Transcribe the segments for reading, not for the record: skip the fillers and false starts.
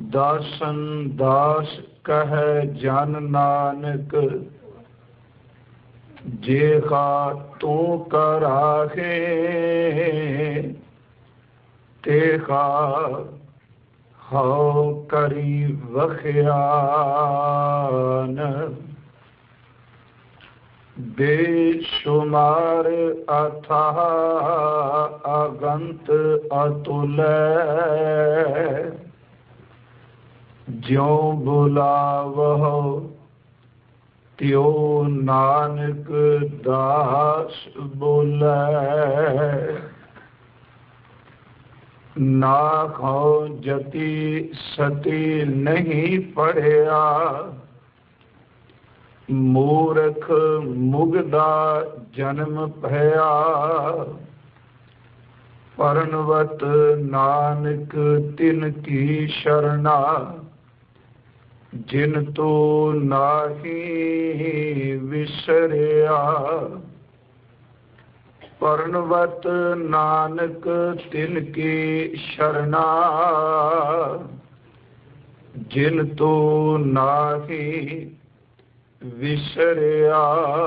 दासन दास कह जन नानक, जेखा तू कराहे तेखा हौ करी वखियान। बेशुमार अथाह अगंत अतुल, ज्यों बुलावहो त्यो नानक दास बोले। नाखो जति सती नहीं पढ़िया, मूर्ख मुगदा जन्म भया। परनवत नानक तिन की शरणा, जिन तो नाही विसरिया। परनवत नानक तिन की शरणा, जिन तो नाही विसरिया।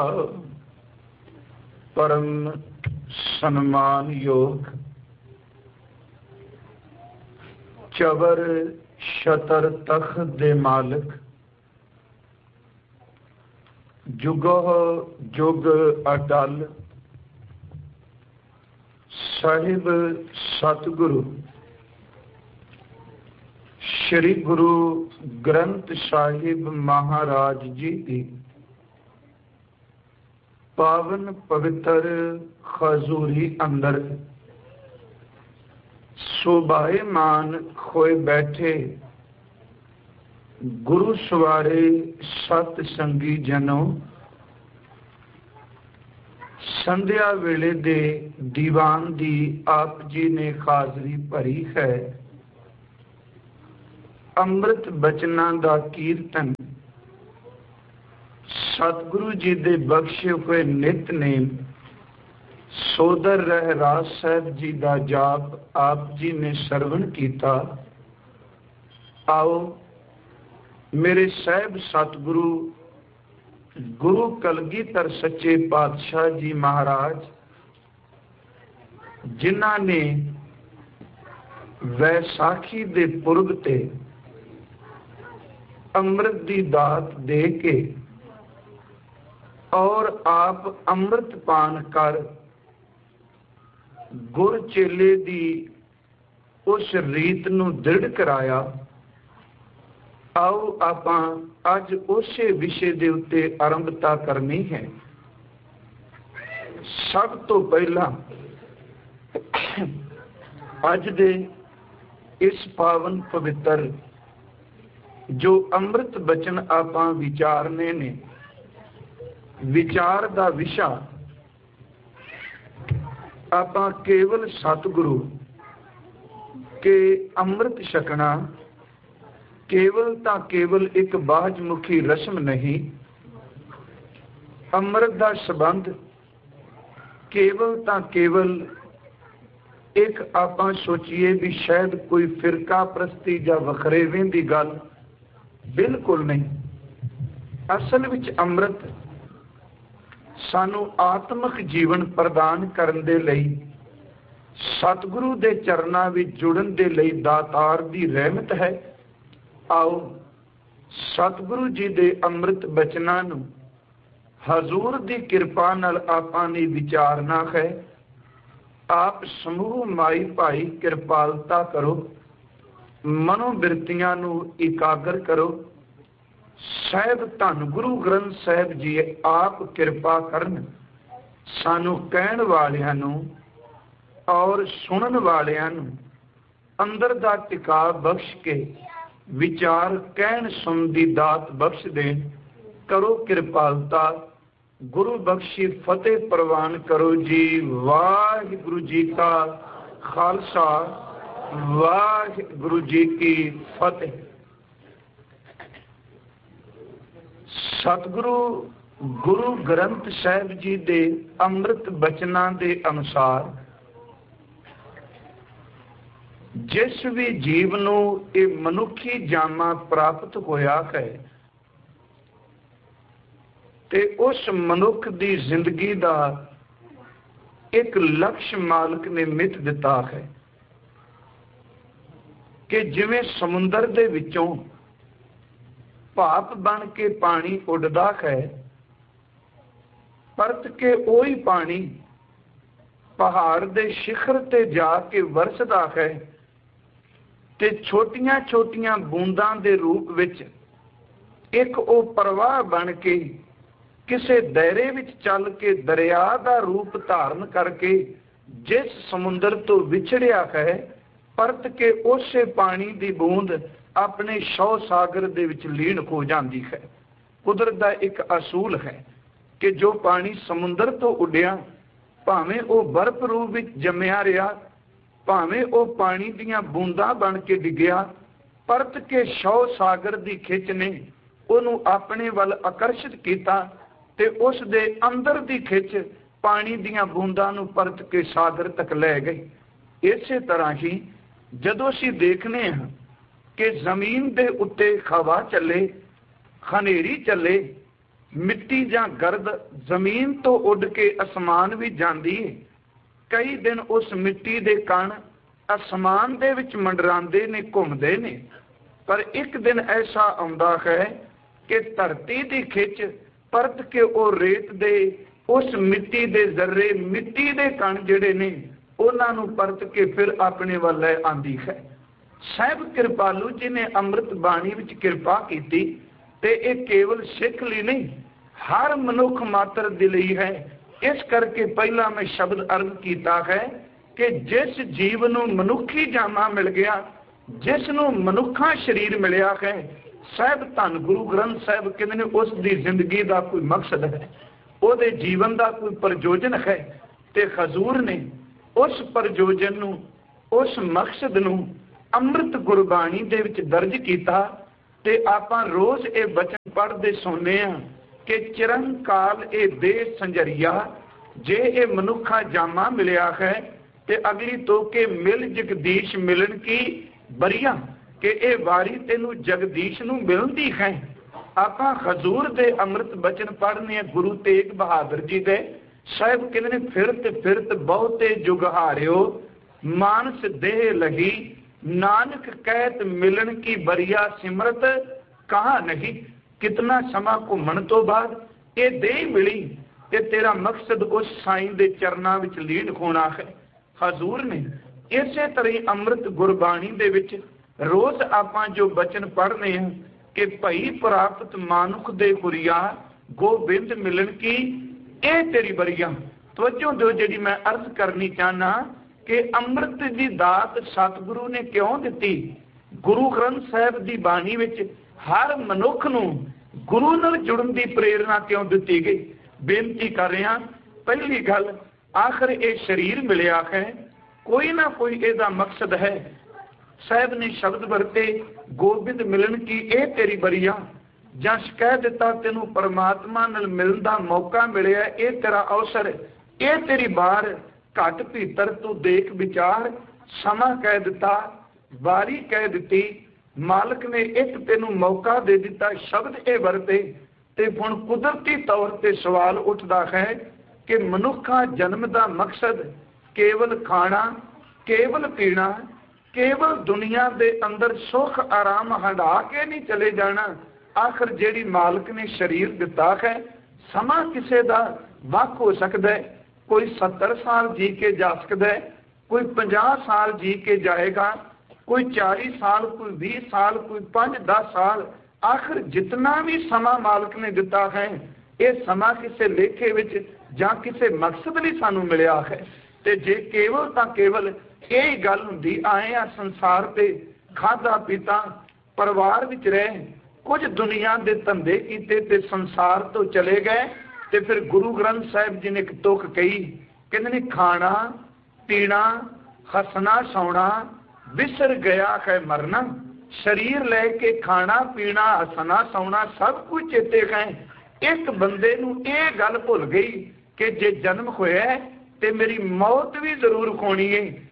परम सम्मान योग चबर छतर तख दे मालिक, जुगो जुग अटल। साहिब सतगुरु श्री गुरु ग्रंथ साहिब महाराज जी की पावन पवित्र खजूरी अंदर शोभायमान होए बैठे गुरु सवारे सत संगी जनों, संध्या वेले दे दीवान दी आप जी ने हाजरी भरी है। अमृत बचना दा कीर्तन, सतगुरु जी दे बख्शे हुए नितनेम, सोदर रहराज साहब जी दा जाप आप जी ने सरवण कीता। आओ मेरे साहब सतगुरु गुरु कलगीधर सच्चे पातशाह जी महाराज, जिन्हां ने वैसाखी दे पुरब ते अमृत दी दात दे के और आप अमृत पान कर गुर चेले दी उस रीत नूं दृढ़ कराया। आओ आपां अज उसे विषय दे उत्ते आरंभता करनी है। सब तो पहला अज दे इस पावन पवित्र जो अमृत बचन आपां विचारने ने, विचार दा विषा आपां केवल सतगुरु के अमृत छकना केवल ता केवल एक बाजमुखी रस्म नहीं। अमृत दा संबंध केवल ता केवल एक आपां सोचिए भी शायद कोई फिरका प्रस्ती या वखरेवें दी गल, बिल्कुल नहीं। असल विच अमृत सानू आत्मक जीवन प्रदान करन दे लई, सतगुरु दे चरनां विच जुड़न दे लई दातार दी रहमत है। आओ सतगुरु जी दे अमृत बचनां नूं हजूर दी किरपा नाल आपां ने विचारना है। आप समूह माई भाई किरपालता करो, मनोबिरतियां नूं इकागर करो। साहिब धन गुरु ग्रंथ साहिब जी आप किरपा करन, सानू कहण वालियां नूं और सुनन वालियां नूं अंदर दा टिका बख्श के विचार कहण सुन दी दात बख्श देन। करो किरपालता, गुरु बख्शी फतेह प्रवान करो जी। वाहिगुरु जी का खालसा, वाहिगुरु जी की फतेह। सतगुरु गुरु ग्रंथ साहिब जी दे अमृत बचनां दे अनुसार जिस भी जीव नूं ये मनुखी जामा प्राप्त होया है ते उस मनुख दी जिंदगी दा एक लक्ष्य मालिक ने मित दिता है कि जिवें समुंदर दे विचों भाप बन के पानी उड़दा है, परत के ओही पानी पहाड़ दे शिखर ते जाके वरसदा है ते छोटियां छोटियां बूंदां दे रूप विच एक ओ प्रवाह बन के किसे दायरे विच चल के दरिया दा रूप धारण करके जिस समुंदर तो विछड़िया है, परत के उसे पानी दी बूंद अपने शौ सागर दे विच लीन हो जाती है। कुदरत दा एक असूल है कि जो पानी समुंदर तो उड़िया भावें वो बर्फ रूप विच जम्मिया रहा, भावें वो पानी दियां बूंदां बन के डिग्गिया, परत के शौ सागर दी खिच ने उन्हों अपने वल आकर्षित किया ते उस दे अंदर दी खिच पानी दियां बूंदां नूं परत के सागर तक लै गई। इसे तरह ही जदों असीं देखने हैं कि जमीन दे उत्ते हवा चले, खनेरी चले, मिट्टी जां गर्द जमीन तो उड़ के आसमान भी जाती है, कई दिन उस मिट्टी दे कण आसमान दे विच मंडरांदे ने, घुमदे ने, पर एक दिन ऐसा आउंदा है कि धरती दी खिच परत के वो रेत दे उस मिट्टी दे जर्रे, मिट्टी दे कण जिहड़े ने उन्हां नूं परत के फिर अपने वल लै आंदी है। साहिब कृपालू जी ने अमृत बाणी विच किरपा कीती ते इह केवल सिख लई नहीं, हर मनुख मात्र दे लई है। इस करके पहला मैं शब्द अर्ज किया है कि जिस जीव नूं मनुखी जामा मिल गया, जिस नूं मनुखा शरीर मिलिया है, साहिब धन गुरु ग्रंथ साहिब कहते हैं उस दी जिंदगी का कोई मकसद है, ਉਹਦੇ जीवन का कोई प्रयोजन है, ते हजूर ने उस प्रयोजन नूं, उस मकसद नूं अमृत गुरबाणी दे विच दर्ज किया। ते आपां रोज ये बचन पढ़ते सुनने हैं कि चिरंकाल ये देह संजरिया, जे ये मनुखा जामा मिलिया है ते अगली तो के मिल जगदीश मिलन की बरिया, कि ये वारी तेनू जगदीश नूं मिलदी है। आपां हजूर दे अमृत बचन पढ़ने गुरु तेग बहादुर जी दे। साहिब कहते हैं फिरत फिरत बहुते जुग हारियो, मानस देह लगी, नानक कहत मिलन की बरिया, सिमरत कहा नहीं। कितना समा घूमन तो बाद ये देह मिली ते तेरा मकसद उस साईं दे चरनां विच लीन होना है। हजूर ने इसे तरह अमृत गुरबाणी दे विच रोज आपां जो बचन पढ़ने हैं कि भई प्राप्त मानुख दे हुरिया, गोबिंद मिलन की ए तेरी बरिया। तवज्जो दो, जी मैं अर्ज करनी चाहना कि अमृत की दात सतगुरु ने क्यों दी। गुरु ग्रंथ साहिब की बाणी विच हर मनुख नूं गुरु नाल जुड़न की प्रेरणा क्यों दी गई। बेनती कर रहा, पहली गल आखिर ये शरीर मिलिया है, कोई ना कोई इसका मकसद है। साहब ने शब्द वरते गोबिंद मिलन की ए तेरी बरिया, जस कह दिता तेनू परमात्मा नाल मिलन दा मौका मिलिया, ए तेरा अवसर, ए तेरी बार, घट भीतर तू देख विचार, समा कह दिता, वारी कह दी, मालिक ने एक तेनू मौका दे दिता। शब्द ए वरते ते हुण कुदरती तौर ते सवाल उठदा है कि मनुखा जन्म दा मकसद केवल खाना, केवल पीना, केवल दुनिया दे अंदर सुख आराम हंडा के नहीं चले जाना। आखिर जेड़ी मालिक ने शरीर दिता है, समा किसे दा वक हो सकता है, कोई 70 साल जी के जा सकता है, कोई 50 साल जी के जाएगा, कोई 40 साल, कोई 20 साल, कोई 5-10 साल। आखिर जितना भी समा मालिक ने दिता है, ये समा किसे लेखे विच जां किसे मकसद लिए सानू मिलिया है। ते जे केवल तां केवल यही गल हुंदी, आए आ संसार ते, खाधा पीता, परिवार विच रहे, कुछ दुनिया दे धंधे कीते ते संसार तो चले गए, ते फिर गुरु ग्रंथ साहिब जी ने एक तुक कही, कहंदे ने खाना पीना, हसना सौना, विसर गया है मरना। शरीर लैके खाना पीना, हसना सौना सब कुछ चेते है। एक बंदे नूं ये गल भुल गई कि जे जन्म होया ते मेरी मौत भी जरूर होनी है।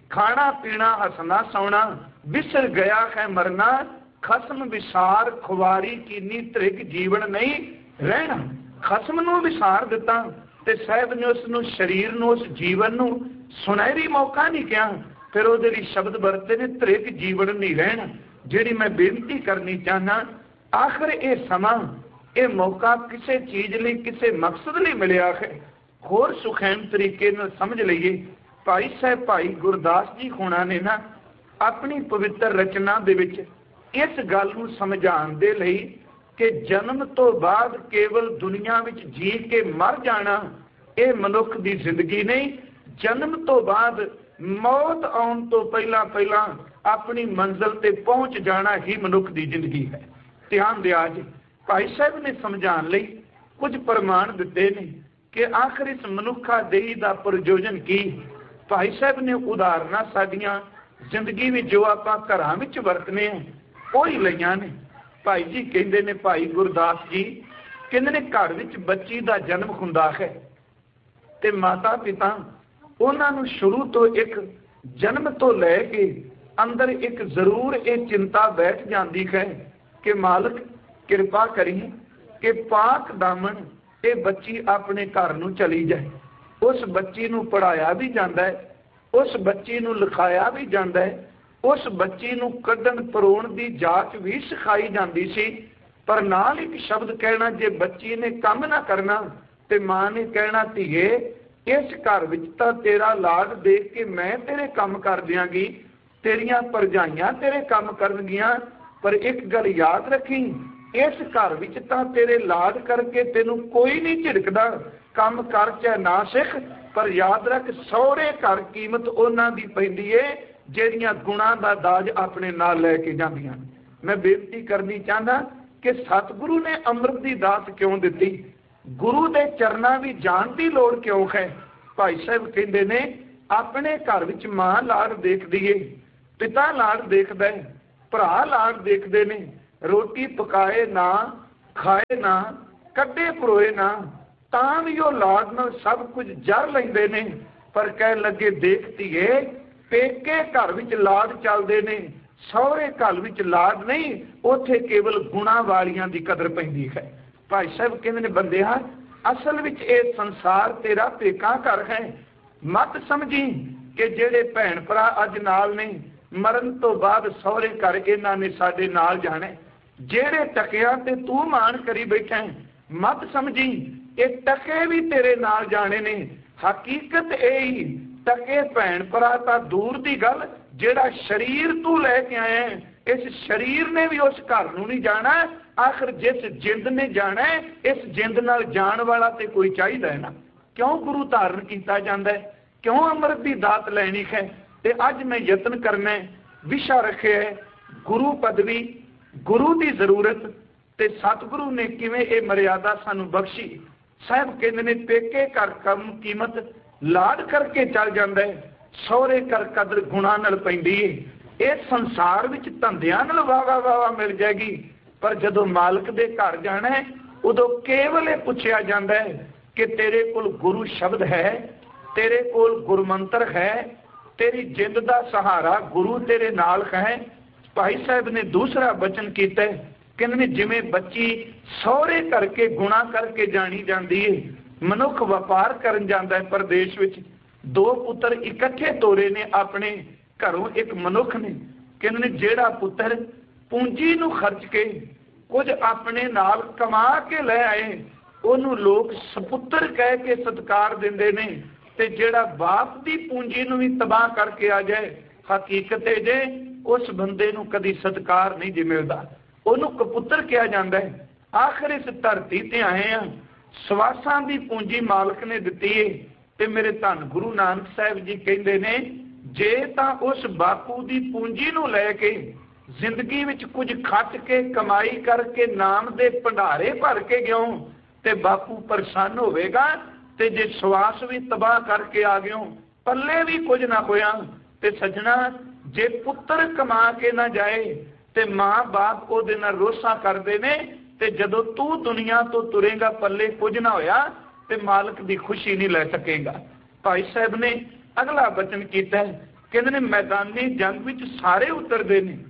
खाना पीना हसना सौना विसर गया है मरना, खसम विसार खुवारी कीनी त्रिग जीवन नहीं रहना। खसम नूं विसार दिता ते साहब ने उसनूं शरीर नूं उस जीवन नूं सुनहरी मौका नहीं कहा। फिर उहदे लई शब्द वरते ने त्रिग जीवन नहीं रहना। जिहड़ी मैं बेनती करनी चाहना, आखिर ये समा ये मौका किसी चीज़ लई किसी मकसद लई मिलिया है। होर सुखैन तरीके नाल समझ लईए। भाई साहब भाई गुरदास जी होना ने ना अपनी पवित्र रचना दे विच इस गल नूं समझाउण दे लई कि जन्म तो बाद केवल दुनिया विच जी के मर जाना ये मनुख दी जिंदगी नहीं। जन्म तो बाद मौत आउण तो पहला पहला अपनी मंजिल ते पहुंच जाना ही मनुख दी जिंदगी है। ध्यान दिया जी। भाई साहब ने समझाउण लई कुछ प्रमाण दिते ने कि आखिर इस मनुखा देही दा प्रयोजन की। भाई साहब ने उदाहरणा साडियां जिंदगी में जो आपां घरां विच वरतने ओही लईआं ने। भाई जी कहंदे ने, भाई गुरदास जी कहंदे ने घर विच बच्ची दा जन्म हुंदा है ते माता पिता उन्हां नूं शुरू तो एक जन्म तो लैके अंदर एक जरूर ये चिंता बैठ जाती है कि मालिक किरपा करी कि पाक दामन ये बच्ची अपने घर नूं चली जाए। उस बच्ची नूं पढ़ाया भी जाता है, उस बच्ची नूं लिखाया भी जाता है, उस बच्ची नूं कड्ढण परोण दी जाच भी सिखाई जाती सी। पर नाल एक शब्द कहना, जे बच्ची ने काम ना करना ते मां ने कहना, धीए इस घर विच तां तेरा लाड देख के मैं तेरे काम कर दियांगी, तेरियां भरजाइयां तेरे काम करनगियां, पर एक गल याद रखी, इस घर विच तां तेरे लाड करके तेनू कोई नहीं झिड़कदा, काम कर चाहे ना सिख, पर याद रख सौरे घर कीमत उन्हां दी पैंदी है ਜਿਹੜੀਆਂ गुणां दा दाज अपने नाल लैके जांदियां। मैं बेनती करनी चाहना कि सतगुरु ने अमृत की दात क्यों दी, गुरु के चरणा भी जान की लोड़ क्यों है। भाई साहब कहते ने अपने घर विच मां लाड़ देखदी है, पिता लाड़ देखदा है, भरा लाड़ देखते ने, रोटी पकाए ना खाए ना कड्डे परोए ना तां भी वो लाड़ नाल सब कुछ जर लैंदे ने। पर कह लगे देखती है पेके घर विच लाड चलते ने, सौरे घर विच लाड नहीं, उथे केवल गुणा वालियां दी कदर पैंदी है। भाई साहब कहते ने बंदिया असल विच ये संसार तेरा पेका घर है। मत समझी कि जेड़े भैन भरा अज नाल ने मरण तो बाद सौरे घर इन्हां ने साडे नाल जाना, जेड़े टकिया ते तू मान करी बैठा है, मत समझी ये टके भी तेरे नाल जाने ने। हकीकत यही टके भैन भरा तां दूर दी गल, जेड़ा शरीर तू लैके आया इस शरीर ने भी उस घर नूं नहीं जाना। आखिर जिस जिंद ने जाना है इस जिंद नाल जान वाला ते कोई चाहिदा है ना। क्यों गुरु धारण किया जाता है, क्यों अमृत की दात लैनी है। ते अज मैं यत्न करना विशा रखे है गुरु पदवी, गुरु की जरूरत ते सतगुरु ने किवें ये मर्यादा सानू बख्शी। साहब कहते ने पेके घर कम कीमत लाड करके चल जाता है, सौरे कर कदर गुणा नाल पैंदी है। इस संसार विच धंधियां नाल वाह वाह मिल जाएगी, पर जदों मालिक दे घर जाना है उदों केवल ये पुछया जाता है कि तेरे कोल गुरु शब्द है, तेरे कोल गुरमंत्र है, तेरी जिंद दा सहारा गुरु तेरे नाल है। भाई साहब ने दूसरा वचन किया, कहने जिवें बच्ची सौरे करके गुणा करके जानी जाती है, मनुख व्यापार करन जाता है प्रदेश विच, दो पुत्र इकट्ठे तोरे ने अपने घरों एक मनुख ने, कहने जेड़ा पुत्र पूंजी नूं खर्च के कुछ अपने नाल कमा के ले आए उन्होंने लोग सपुत्र कह के सत्कार देंदे ने, ते जेड़ा बाप की पूंजी नूं भी तबाह करके आ जाए हकीकत है जे उस बंदे नूं कदी सत्कार नहीं जी मिलता, उन्होंने कपुत्र कहा जाता है। आखिर इस धरती ते आए हैं, सवासां की पूंजी मालिक ने दिती है, ते मेरे धन गुरु नानक साहब जी कहते ने जे तां उस बापू की पूंजी नूं लैके जिंदगी विच कुछ खट के कमाई करके नाम दे भंडारे भर के गयो ते बापू परेशान होवेगा, ते जे सवास भी तबाह करके आ गयो पल्ले भी कुछ ना होया। ते सजना जे पुत्र कमा के ना जाए ते मां बाप उहदे नाल रोसा करदे ने, ते जदों तू दुनिया तो तुरेगा पल्ले कुछ ना होया ते मालिक की खुशी नहीं लै सकेगा। भाई साहब ने अगला वचन किया, कहते ने मैदानी जंग विच सारे उतरते ने,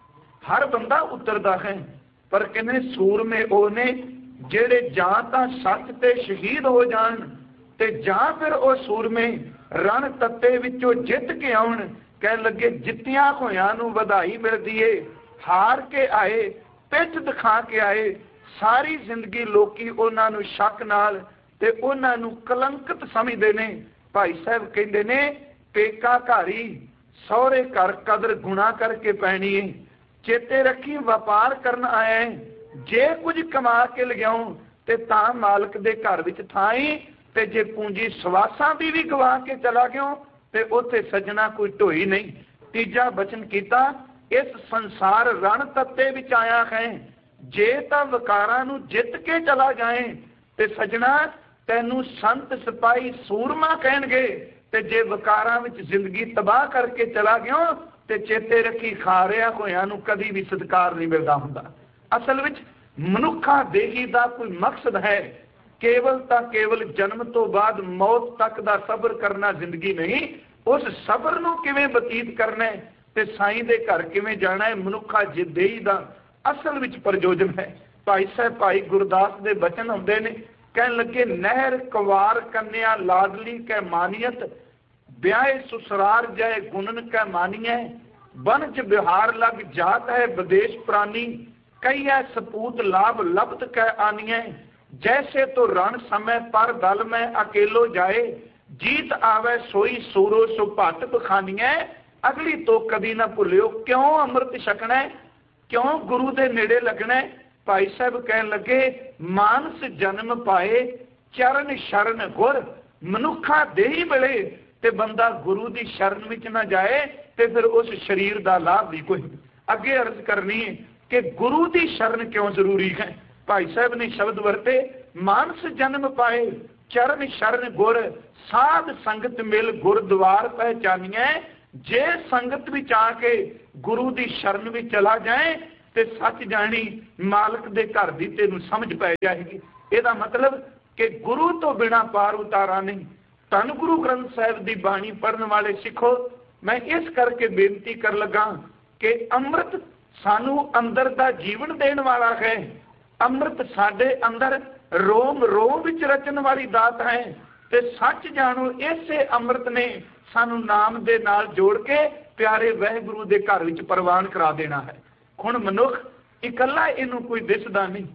हर बंदा उतरता है, पर कहते सूरमे वो ने जेड़े जां तां सच ते शहीद हो जान ते जां फिर वो सूरमे रण तत्ते विचों जित के आउण। कह लगे जित्तियां होयां नूं वधाई मिलदी है, हार के आए पिठ दिखा के आए, सारी जिंदगी लोकी उन्हां नूं शक नाल ते उन्हां नूं कलंकित समझदे ने। भाई साहब कहंदे ने पेका घारी सौरे घर कदर गुणा करके पैनी है। चेते रखी व्यापार करन आया है, जे कुछ कमा के लियाऊं ते तां मालक दे घर विच थाई, ते जे पूंजी सवासां दी भी गवा के चला गयो ते उत्थे सजना कोई ढोई नहीं। तीजा बचन कीता इस संसार रण तत्ते विच आया है, जे तां वकारां नूं जित के चला जाए ते सजना तैनू संत सिपाही सूरमा कहणगे, ते जे वकारां विच जिंदगी तबाह करके चला गयो ते चेते रखी खारिया होयां नूं कदी भी सत्कार नहीं मिलदा हुंदा। असल विच मनुखा देही दा कोई मकसद है, केवल तां केवल जन्म तो बाद मौत तक दा सबर करना जिंदगी नहीं, उस सबर नूं किवें बतीत करना है ते साईं दे घर किवें जाना है, मनुखा देही दा असल विच प्रयोजन है। भाई साहब भाई गुरदास दे बचन हुंदे ने, कहन लगे नहर कवार कन्या लाडली कै मानियत, ब्याहे ससुरार जाए गुणन कै मानिए, बन च बिहार लग जात है विदेश प्राणी, कई है सपूत लाभ लब्ध कै आनिए, जैसे तो रण समय पर दल में अकेलो जाए, जीत आवे सोई सूरो सो भट बखानिए, अगली तो कभी ना भुलियो क्यों अमृत छकना, क्यों गुरु दे नेड़े लगना। भाई साहब कहन लगे मानस जन्म पाए चरण शरण गुर, मनुखा देही मिले ते बंदा गुरु दी शरण विच ना जाए ते फिर उस शरीर दा लाभ भी कोई। अगे अर्ज करनी है कि गुरु दी शरण क्यों जरूरी है। भाई साहब ने शब्द वरते मानस जन्म पाए चरण शरण गुर, साध संगत मिल गुरद्वार पहचानिए, जे संगत विच आके गुरु दी शरण विच चला जाए ते सच जानी मालक दे घर दी तेनू समझ पै जाएगी। ਇਹਦਾ मतलब कि गुरु तो बिना पार उतारा नहीं। धन गुरु ग्रंथ साहिब की बाणी पढ़ने वाले सिखो, मैं इस करके बेनती कर लगा कि अमृत सानू अंदर दा जीवन देने वाला है, अमृत साडे अंदर रोम रोम विच रचन वाली दात है, ते सच जानो इसे अमृत ने सानू नाम दे नाल जोड़ के प्यारे वाहिगुरु दे घर विच प्रवान करा देना है। हुण मनुख इकल्ला इनू कोई दिसदा नहीं।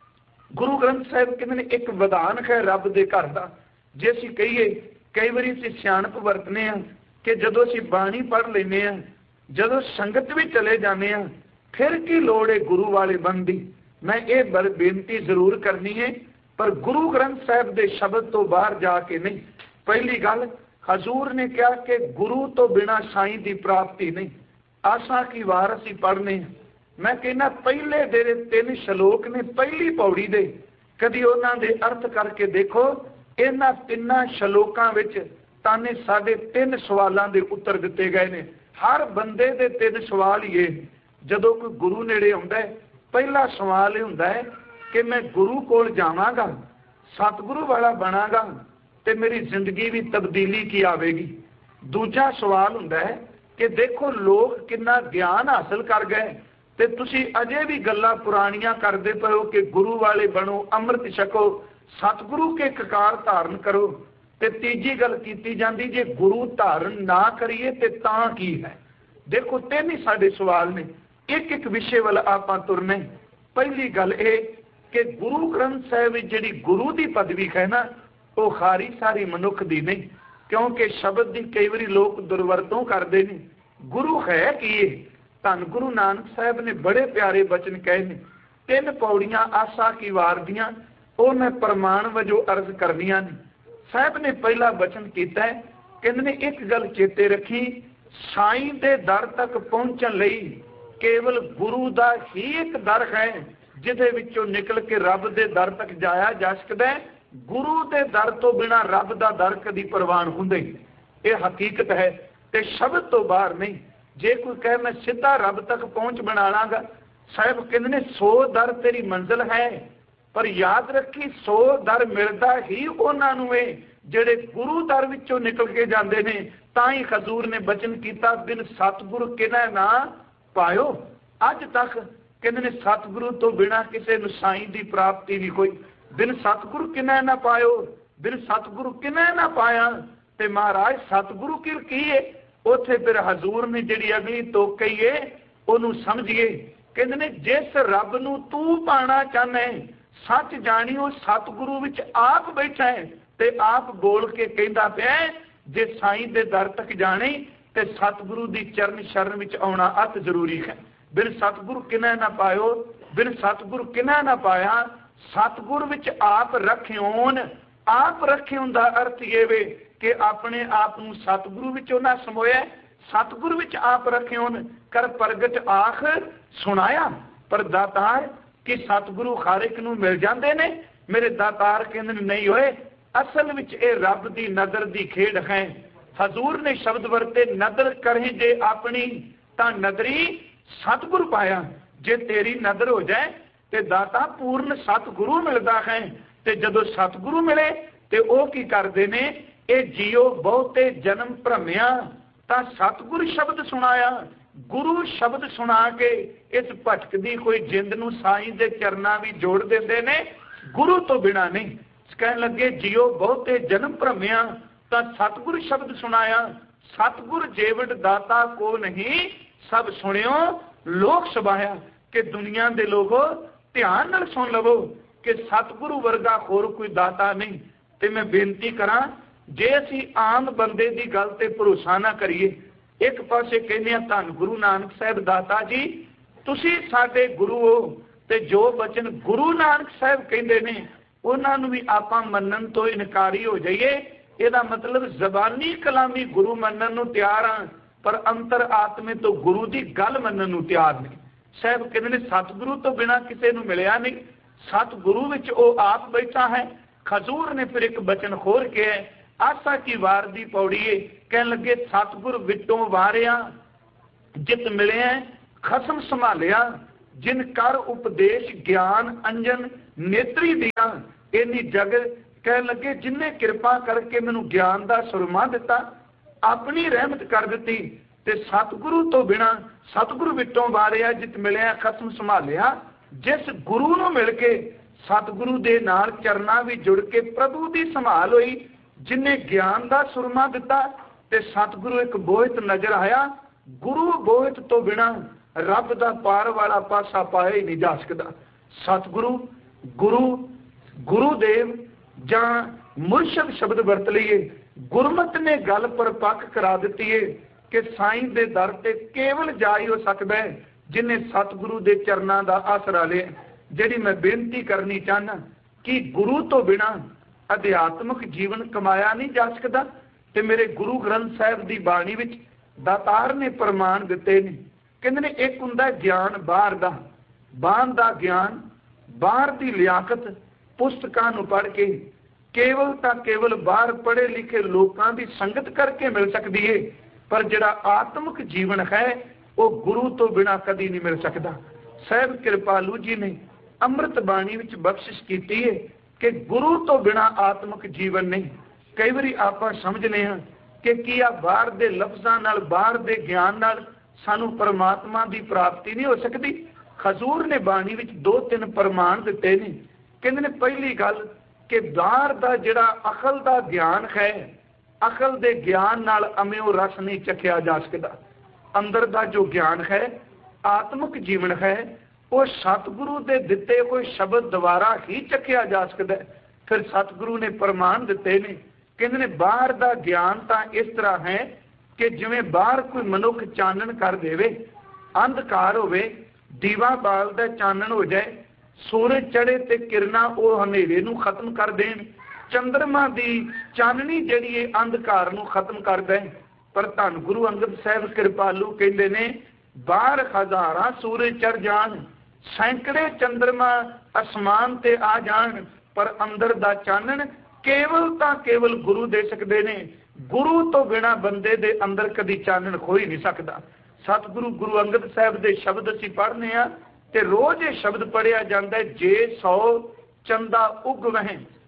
गुरु ग्रंथ साहिब कहते ने एक विधान है रब दे घर दा। जे असीं कहीए कई बारी असीं सियाणप वरतने हैं कि जदों असीं बाणी पढ़ लैने हैं, जदों संगत भी चले जाने हैं, फिर की लोड़ है गुरु वाले बनदी। मैं ये बेनती जरूर करनी है, पर गुरु ग्रंथ साहिब दे शब्द तो बाहर जाके नहीं। पहली गल हजूर ने कहा कि गुरु तो बिना साईं की प्राप्ति नहीं। आशा की वार असीं पढ़ने हैं। मैं कहना पहले दे 3 श्लोक ने पहली पौड़ी दे, कदी उन्हां दे अर्थ करके देखो। इन्हां 3 श्लोकां विच ताने साडे 3 सवालां दे उत्तर दिते गए ने। हर बंदे दे 3 सवाल ही है। जदों कोई गुरु नेड़े आउंदा है, पहला सवाल यह हुंदा है कि मैं गुरु कोल जावांगा, सतगुरु वाला बनांगा ते मेरी जिंदगी भी तब्दीली की आवेगी। दूजा सवाल हुंदा है कि देखो लोग कितना ज्ञान हासिल कर गए ते तुसी अजे भी गल्लां पुरानियां करदे पए हो कि गुरु वाले बनो, अमृत छको, सतगुरु के ककार धारण करो। ते तीजी गल कीती जांदी जे गुरु धारण ना करिए ते तां की है। देखो 3 ही साडे सवाल ने, एक एक विषय वाल आपां तुरने। पहली गल ये कि गुरु ग्रंथ साहिब जिहड़ी गुरु की पदवी है ना, वो खारी सारी मनुख दी नहीं, क्योंकि शब्द की कई बारी लोग दुरवरतों करते हैं। गुरु है कि धन गुरु नानक साहब ने बड़े प्यारे बचन कहे ने। 3 पौड़ियां आशा की वार दियां वो मैं प्रमाण वजों अर्ज करनियां ने। साहब ने पहला बचन किया है, कहते ने एक गल चेते रखी, साईं दे दर तक पहुंचण लई केवल गुरु दा ही एक दर है जिहदे विचों निकल के रब दे दर तक जाया जा सकदा है। गुरु दे दर तो बिना रब दा दर कदी प्रवान हुंदे, ये हकीकत है ते शब्द तो बाहर नहीं। जे कोई कहे मैं सीधा रब तक पहुंच बना लांगा, साहब कहते ने 100 दर तेरी मंजिल है, पर याद रखी 100 दर मिलता ही उन्हां नूं है ਜਿਹੜੇ ਗੁਰੂ ਦਰ ਵਿੱਚੋਂ ਨਿਕल के जाते हैं। ਤਾਂ ही हजूर ने बचन किया, बिन सतगुरु किनै ना पायो। अज तक कहते ने सतगुरु तो बिना किसी नूं साईं की प्राप्ति नहीं कोई। बिन सतगुरु किनै ना पायो, बिन सतगुरु किनै ना पाया। ते महाराज सतगुरु की है? उत्थे फिर हजूर ने जिहड़ी अगली तुक कही है उहनूं समझिए। कहते ने जिस रब नूं तू पाना चाहना है, सच जाणियो सतगुरु विच आप बैठा है ते आप बोल के कहता पिया जे साईं दे दर तक जाने ते सतगुरु दी चरण शरण विच आउणा अत जरूरी है। बिन सतगुरु किनै ना पायो, बिन सतगुरु किनै ना पाया। सतगुर विच आप रखियोन। आप रखियोन दा अर्थ ये वे कि अपने आप नूं सतगुरु विचों ना समोया, सतगुरु विच आप रखियोन कर प्रगट आख सुनाया। पर दातार कि सतगुरु हर एक नूं मिल जाते ने? मेरे दातार कहंदे नहीं होए, असल विच ये रब दी नदर दी खेड है। हजूर ने शब्द वरते नदर करें जे अपनी तां नदरी सतगुरु पाया। जे तेरी नदर हो जाए ते दाता पूर्ण सतगुरु मिलता है। ते जदों सतगुरु मिले ते ओ की करदे ने, ए जियो बहुते जन्म भ्रमिया तां सतगुरु शब्द सुनाया। गुरु शब्द सुना के इस भटकदी कोई जिंद नूं साईं दे चरनां भी जोड़ देंदे ने, गुरु तो बिना नहीं। कहने लगे जियो बहुते जन्म भ्रमिया तां सतगुरु शब्द सुनाया। सतगुर जेवट दाता को नहीं सब सुनियो लोक सबाया। कि दुनिया के लोगों ध्यान नाल सुन लवो कि सतगुरु वर्गा होर कोई दाता नहीं। ते मैं बेनती करा, जे असी आम बंदे की गल ते भरोसा ना करिए, एक पासे कहने धन गुरु नानक साहब दाता जी तुसी साडे गुरु हो, ते जो बचन गुरु नानक साहब कहते ने उन्होंने भी आप मनन तो इनकारी हो जाइए। यदा मतलब जबानी कलामी गुरु मनन नूं तैयार हाँ, पर अंतर आत्मे तो गुरु की गल मनन नूं तैयार नहीं। साहब कहते ने सतगुरु तो बिना किसी नूं मिलिया नहीं, सतगुरु विच ओ आप बैठा है। हजूर ने फिर एक बचन खोल के आसा की वार दी पौड़ी है। कह लगे सतगुर विटों वारिया जित मिले खसम संभालिया, जिन कर उपदेश ज्ञान अंजन नेत्री दिया। इन्नी जग कह लगे जिन्हें कृपा करके मैनू ज्ञान का सुरमा दिता, अपनी रहमत कर दी। ते सतगुरु तो बिना सतगुरु विटों वारिया जित मिलिया खसम संभालिया। जिस गुरु नूं मिल के सतगुरु दे नाल चरना भी जुड़ के प्रभु की संभाल हुई, जिन्हें ज्ञान का सुरमा दिता ते सतगुरु एक बोहित नजर आया। गुरु बोहित तो बिना रब का पार वाला पासा पाया ही नहीं जा सकता। सतगुरु गुरु गुरुदेव जां मुर्शद शब्द वरत लीए। गुरमत ने गल पर पक करा दी है कि साईं दे दर ते केवल जा ही हो सकता है जिन्हें सतगुरु दे चरना का आसरा लिया। जिहड़ी मैं बेनती करनी चाहना कि गुरु तो बिना अध्यात्मक जीवन कमाया नहीं जा सकता। ते मेरे गुरु ग्रंथ साहिब की बाणी विच दातार ने प्रमाण दिते ने। कहते ने एक हुंदा ज्ञान बाहर दा, बाहर दा ज्ञान, बाहर की लियाकत पुस्तकां नूं पढ़ के केवल तां केवल बाहर पढ़े लिखे लोगों की संगत करके मिल सकती है। पर जिहड़ा आत्मक जीवन है वो गुरु तो बिना कदी नहीं मिल सकता। साहब कृपालू जी ने अमृत बाणी विच बख्शिश की है कि गुरु तो बिना आत्मक जीवन नहीं। कई बार आप समझने हैं कि की आ बाहर के लफ्ज़ां नाल बाहर के ज्ञान नाल सानू परमात्मा की प्राप्ति नहीं हो सकती। हजूर ने बाणी विच 2-3 प्रमाण दिते ने। कहते ने पहली गल कि बाहर का जिहड़ा अकल का ज्ञान है, अकल के ज्ञान नाल अम्यो रस नहीं चखिया जा सकता। अंदर का जो ज्ञान है, आत्मक जीवन है, वो सतगुरु के दिते कोई शब्द द्वारा ही चखिया जा सकता है। फिर सतगुरु ने प्रमाण दिते ने। कहते ने बाहर का ज्ञान तो इस तरह है कि जिवें बाहर कोई मनुख चानन कर देवे, अंधकार होवे, दीवा बालदा चानन हो जाए, सूरज चढ़े ते किरणा वो हनेरे नूं खत्म कर देन, चंद्रमा की चाननी जिहड़ी है अंधकार नूं खत्म कर दे। पर धन गुरु अंगद साहब कृपालू कहते ने बाहर हज़ारां सूरज चढ़ जान, सैकड़े चंद्रमा आसमान ते आ जान, पर अंदर दा चानन केवल तां केवल गुरु दे सकदे ने। गुरु तो बिना बंदे दे अंदर कदी चानन हो ही नहीं सकता। सतगुरु गुरु अंगद साहब दे शब्द असीं पढ़ने आ ते रोज ये शब्द पढ़िया जाता है, जे 100 चंदा उग वहें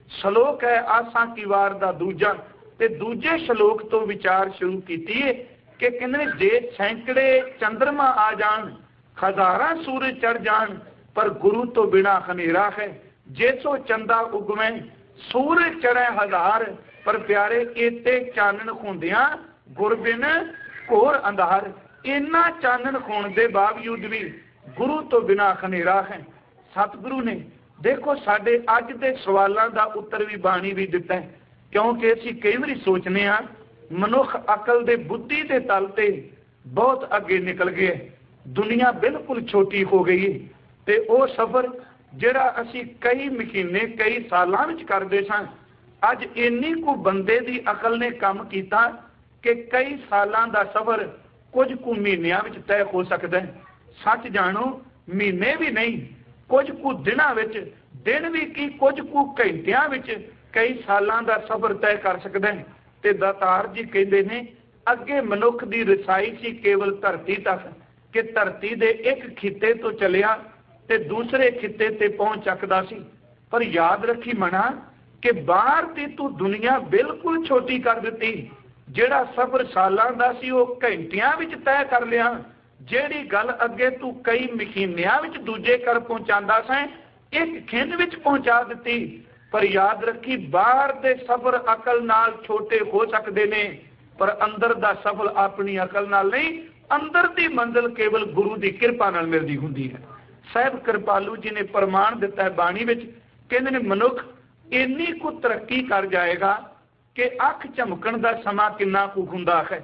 ਸ਼ਲੋਕ ਹੈ ਆਸਾਂ ਕੀ ਵਾਰ ਦਾ ਦੂਜਾ। ਤੇ ਦੂਜੇ ਸ਼ਲੋਕ ਤੋਂ ਵਿਚਾਰ ਸ਼ੁਰੂ ਕੀਤੀ ਹੈ ਕਿ ਕਹਿੰਦੇ ਨੇ ਜੇ ਸੈਂਕੜੇ ਚੰਦਰਮਾ ਆ ਜਾਣ, ਹਜ਼ਾਰਾਂ ਸੂਰਜ ਚੜ ਜਾਣ, ਪਰ ਗੁਰੂ ਤੋਂ ਬਿਨਾ ਹਨੇਰਾ ਹੈ। ਜੇ ਸੋ ਚੰਦਾ ਉਗਵੇਂ ਸੂਰਜ ਚੜ੍ਹੇ ਹਜ਼ਾਰ, ਪਰ ਪਿਆਰੇ ਏਤੇ ਚਾਨਣ ਹੁੰਦਿਆਂ ਗੁਰ ਬਿਨ ਘੋਰ ਅੰਧਾਰ। ਇੰਨਾ ਚਾਨਣ ਹੋਣ ਦੇ ਬਾਵਜੂਦ ਵੀ ਗੁਰੂ ਤੋਂ ਬਿਨਾ ਹਨੇਰਾ ਹੈ। ਸਤਿਗੁਰੂ ਨੇ ਦੇਖੋ ਸਾਡੇ ਅੱਜ ਦੇ ਸਵਾਲਾਂ ਦਾ ਉੱਤਰ ਵੀ ਬਾਣੀ ਵੀ ਦਿੱਤਾ ਹੈ, ਕਿਉਂਕਿ ਅਸੀਂ ਕਈ ਵਾਰੀ ਸੋਚਦੇ ਹਾਂ ਮਨੁੱਖ ਅਕਲ ਦੇ ਬੁੱਧੀ ਦੇ ਤਲ ਤੇ ਬਹੁਤ ਅੱਗੇ ਨਿਕਲ ਗਏ, ਦੁਨੀਆ ਬਿਲਕੁਲ ਛੋਟੀ ਹੋ ਗਈ। ਤੇ ਉਹ ਸਫ਼ਰ ਜਿਹੜਾ ਅਸੀਂ ਕਈ ਮਹੀਨੇ ਕਈ ਸਾਲਾਂ ਵਿੱਚ ਕਰਦੇ ਸਾਂ, ਅੱਜ ਇੰਨੀ ਕੁ ਬੰਦੇ ਦੀ ਅਕਲ ਨੇ ਕੰਮ ਕੀਤਾ ਕਿ ਕਈ ਸਾਲਾਂ ਦਾ ਸਫ਼ਰ ਕੁਝ ਕੁ ਮਹੀਨਿਆਂ ਵਿੱਚ ਤੈਅ ਹੋ ਸਕਦਾ ਹੈ। ਸੱਚ ਜਾਣੋ ਮਹੀਨੇ ਵੀ ਨਹੀਂ, ਕੁਝ ਕੁ ਦਿਨਾਂ ਵਿੱਚ, ਦਿਨ ਵੀ ਕੀ ਕੁਝ ਕੁ ਘੰਟਿਆਂ ਵਿੱਚ ਕਈ ਸਾਲਾਂ ਦਾ ਸਫ਼ਰ ਤੈਅ ਕਰ ਸਕਦਾ ਹੈ। ਤੇ ਦਾਤਾਰ ਜੀ ਕਹਿੰਦੇ ਨੇ ਅੱਗੇ ਮਨੁੱਖ ਦੀ ਰਸਾਈ ਸੀ ਕੇਵਲ ਧਰਤੀ ਤੱਕ, ਕਿ ਧਰਤੀ ਦੇ ਇੱਕ ਖਿੱਤੇ ਤੋਂ ਚੱਲਿਆ ਤੇ ਦੂਸਰੇ ਖਿੱਤੇ ਤੇ ਪਹੁੰਚ ਸਕਦਾ ਸੀ। ਪਰ ਯਾਦ ਰੱਖੀ ਮਨਾ ਕਿ ਬਾਹਰ ਦੀ ਤੂੰ ਦੁਨੀਆ ਬਿਲਕੁਲ ਛੋਟੀ ਕਰ ਦਿੱਤੀ। ਜਿਹੜਾ ਸਫ਼ਰ ਸਾਲਾਂ ਦਾ ਸੀ ਉਹ ਘੰਟਿਆਂ ਵਿੱਚ ਤੈਅ ਕਰ ਲਿਆ। ਜਿਹੜੀ ਗੱਲ ਅੱਗੇ ਤੂੰ ਕਈ ਮਹੀਨਿਆਂ ਵਿੱਚ ਦੂਜੇ ਕਰ ਪਹੁੰਚਾਉਂਦਾ ਸੈਂ, ਇੱਕ ਖਿੰਡ ਵਿੱਚ ਪਹੁੰਚਾ ਦਿੱਤੀ। ਪਰ ਯਾਦ ਰੱਖੀ ਬਾਹਰ ਦੇ ਸਫ਼ਰ ਅਕਲ ਨਾਲ ਛੋਟੇ ਹੋ ਸਕਦੇ ਨੇ, ਪਰ ਅੰਦਰ ਦਾ ਸਫ਼ਰ ਆਪਣੀ ਅਕਲ ਨਾਲ ਨਹੀਂ। ਅੰਦਰ ਦੀ ਮੰਜ਼ਿਲ ਕੇਵਲ ਗੁਰੂ ਦੀ ਕਿਰਪਾ ਨਾਲ ਮਿਲਦੀ ਹੁੰਦੀ ਹੈ। ਸਾਹਿਬ ਕਿਰਪਾਲੂ ਜੀ ਨੇ ਪ੍ਰਮਾਣ ਦਿੱਤਾ ਹੈ ਬਾਣੀ ਵਿੱਚ, ਕਹਿੰਦੇ ਨੇ ਮਨੁੱਖ ਇੰਨੀ ਕੁ ਤਰੱਕੀ ਕਰ ਜਾਏਗਾ ਕਿ ਅੱਖ ਝਮਕਣ ਦਾ ਸਮਾਂ ਕਿੰਨਾ ਕੁ ਹੁੰਦਾ ਹੈ।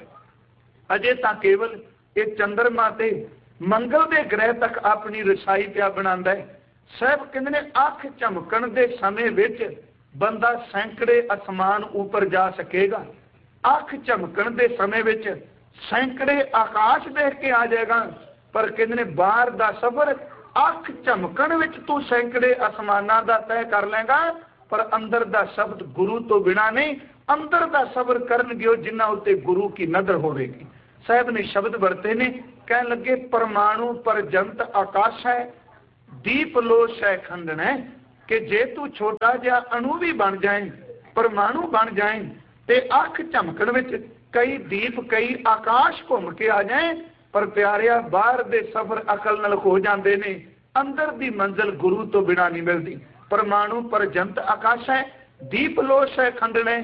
ਅਜੇ ਤਾਂ ਕੇਵਲ ਇਹ ਚੰਦਰਮਾ ਤੇ ਮੰਗਲ ਦੇ ਗ੍ਰਹਿ ਤੱਕ ਆਪਣੀ ਰਸਾਈ ਪਿਆ ਬਣਾਉਂਦਾ ਹੈ। ਸਾਹਿਬ ਕਹਿੰਦੇ ਨੇ ਅੱਖ ਝਮਕਣ ਦੇ ਸਮੇਂ ਵਿੱਚ ਬੰਦਾ ਸੈਂਕੜੇ ਅਸਮਾਨ ਉੱਪਰ ਜਾ ਸਕੇਗਾ। ਅੱਖ ਝਮਕਣ ਦੇ ਸਮੇਂ ਵਿੱਚ ਸੈਂਕੜੇ ਆਕਾਸ਼ ਦੇਖ ਕੇ ਆ ਜਾਏਗਾ। ਪਰ ਕਹਿੰਦੇ ਨੇ ਬਾਹਰ ਦਾ ਸਫ਼ਰ ਅੱਖ ਝਮਕਣ ਵਿੱਚ ਤੂੰ ਸੈਂਕੜੇ ਅਸਮਾਨਾਂ ਦਾ ਤੈਅ ਕਰ ਲੇਗਾ, ਪਰ ਅੰਦਰ ਦਾ ਸ਼ਬਦ ਗੁਰੂ ਤੋਂ ਬਿਨਾ ਨਹੀਂ। ਅੰਦਰ ਦਾ ਸਬਰ ਕਰਨਗੇ ਉਹ ਜਿਨ੍ਹਾਂ ਉੱਤੇ ਗੁਰੂ ਕੀ ਨਜ਼ਰ ਹੋਵੇਗੀ। ਸਾਹਿਬ ਨੇ ਸ਼ਬਦ ਵਰਤੇ ਨੇ, ਕਹਿਣ ਲੱਗੇ ਪਰਮਾਣੂ ਪਰਜੰਤ ਆਕਾਸ਼ ਹੈ, ਦੀਪ ਲੋਸ਼ ਹੈ ਖੰਡਨ ਹੈ। ਕਿ ਜੇ ਤੂੰ ਛੋਟਾ ਜਿਹਾ ਅਣੂ ਵੀ ਬਣ ਜਾਏ, ਪਰਮਾਣੂ ਬਣ ਜਾਏ, ਤੇ ਅੱਖ ਝਮਕਣ ਵਿੱਚ ਕਈ ਦੀਪ ਕਈ ਆਕਾਸ਼ ਘੁੰਮ ਕੇ ਆ ਜਾਏ, ਪਰ ਪਿਆਰਿਆ ਬਾਹਰ ਦੇ ਸਫ਼ਰ ਅਕਲ ਨਾਲ ਹੋ ਜਾਂਦੇ ਨੇ। ਅੰਦਰ ਦੀ ਮੰਜ਼ਿਲ ਗੁਰੂ ਤੋਂ ਬਿਨਾ ਨਹੀਂ ਮਿਲਦੀ। ਪਰਮਾਣੂ ਪਰਜੰਤ ਆਕਾਸ਼ ਹੈ, ਦੀਪ ਲੋਸ਼ ਹੈ ਖੰਡਣੇ,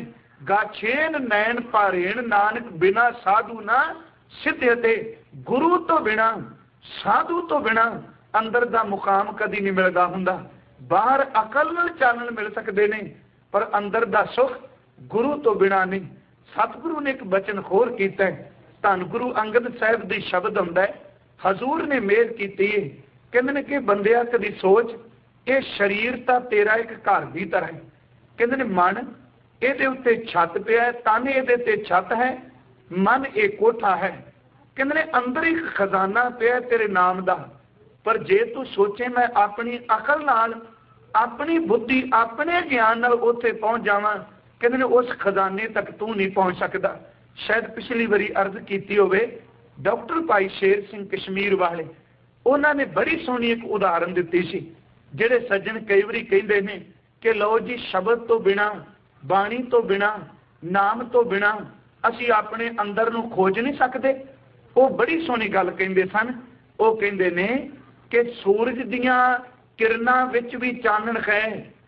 ਗਾਛੇਨ ਨੈਣ ਭਾਰੇਣ ਨਾਨਕ ਬਿਨਾ ਸਾਧੂ ਨਾ ਸਿੱਧੇ। ਤੇ ਗੁਰੂ ਤੋਂ ਬਿਨਾ ਸਾਧੂ ਤੋਂ ਬਿਨਾ ਅੰਦਰ ਦਾ ਮੁਕਾਮ ਕਦੀ ਨਹੀਂ ਮਿਲਦਾ ਹੁੰਦਾ। ਬਾਹਰ ਅਕਲ ਨਾਲ ਚਾਨਣ ਮਿਲ ਸਕਦੇ ਨੇ, ਪਰ ਅੰਦਰ ਦਾ ਸੁਖ ਗੁਰੂ ਤੋਂ ਬਿਨਾ ਨਹੀਂ। ਸਤਿਗੁਰੂ ਨੇ ਇੱਕ ਬਚਨ ਹੋਰ ਕੀਤਾ ਹੈ, ਧੰਨ ਗੁਰੂ ਅੰਗਦ ਸਾਹਿਬ ਦੀ ਸ਼ਬਦ ਹੁੰਦਾ ਹੈ, ਹਜ਼ੂਰ ਨੇ ਮਿਹਰ ਕੀਤੀ ਹੈ। ਕਹਿੰਦੇ ਨੇ ਕਿ ਬੰਦਿਆ ਕਦੀ ਸੋਚ, ਇਹ ਸਰੀਰ ਤਾਂ ਤੇਰਾ ਇੱਕ ਘਰ ਦੀ ਤਰ੍ਹਾਂ ਹੈ। ਕਹਿੰਦੇ ਨੇ ਮਨ ਇਹਦੇ ਉੱਤੇ ਛੱਤ ਪਿਆ ਹੈ, ਤਨ ਇਹਦੇ ਤੇ ਛੱਤ ਹੈ, ਮਨ ਇਹ ਕੋਠਾ ਹੈ। ਕਹਿੰਦੇ ਨੇ ਅੰਦਰ ਇੱਕ ਖਜ਼ਾਨਾ ਪਿਆ ਤੇਰੇ ਨਾਮ ਦਾ, ਪਰ ਜੇ ਤੂੰ ਸੋਚੇ ਮੈਂ ਆਪਣੀ ਅਕਲ ਨਾਲ, ਆਪਣੀ ਬੁੱਧੀ, ਆਪਣੇ ਗਿਆਨ ਨਾਲ ਉੱਥੇ ਪਹੁੰਚ ਜਾਵਾਂ, ਕਹਿੰਦੇ ਨੇ ਉਸ ਖਜ਼ਾਨੇ ਤੱਕ ਤੂੰ ਨਹੀਂ ਪਹੁੰਚ ਸਕਦਾ। ਸ਼ਾਇਦ ਪਿਛਲੀ ਵਾਰੀ ਅਰਜ਼ ਕੀਤੀ ਹੋਵੇ, ਡਾਕਟਰ ਭਾਈ ਸ਼ੇਰ ਸਿੰਘ ਕਸ਼ਮੀਰ ਵਾਲੇ, ਉਹਨਾਂ ਨੇ ਬੜੀ ਸੋਹਣੀ ਇੱਕ ਉਦਾਹਰਨ ਦਿੱਤੀ ਸੀ। ਜਿਹੜੇ ਸੱਜਣ ਕਈ ਵਾਰੀ ਕਹਿੰਦੇ ਨੇ ਕਿ ਲਓ ਜੀ ਸ਼ਬਦ ਤੋਂ ਬਿਨਾ, ਬਾਣੀ ਤੋਂ ਬਿਨਾ, ਨਾਮ ਤੋਂ ਬਿਨਾ ਅਸੀਂ ਆਪਣੇ ਅੰਦਰ ਨੂੰ ਖੋਜ ਨਹੀਂ ਸਕਦੇ। ਉਹ ਬੜੀ ਸੋਹਣੀ ਗੱਲ ਕਹਿੰਦੇ ਸਨ। ਉਹ ਕਹਿੰਦੇ ਨੇ ਕਿ ਸੂਰਜ ਦੀਆਂ ਕਿਰਨਾਂ ਵਿੱਚ ਵੀ ਚਾਨਣ ਹੈ,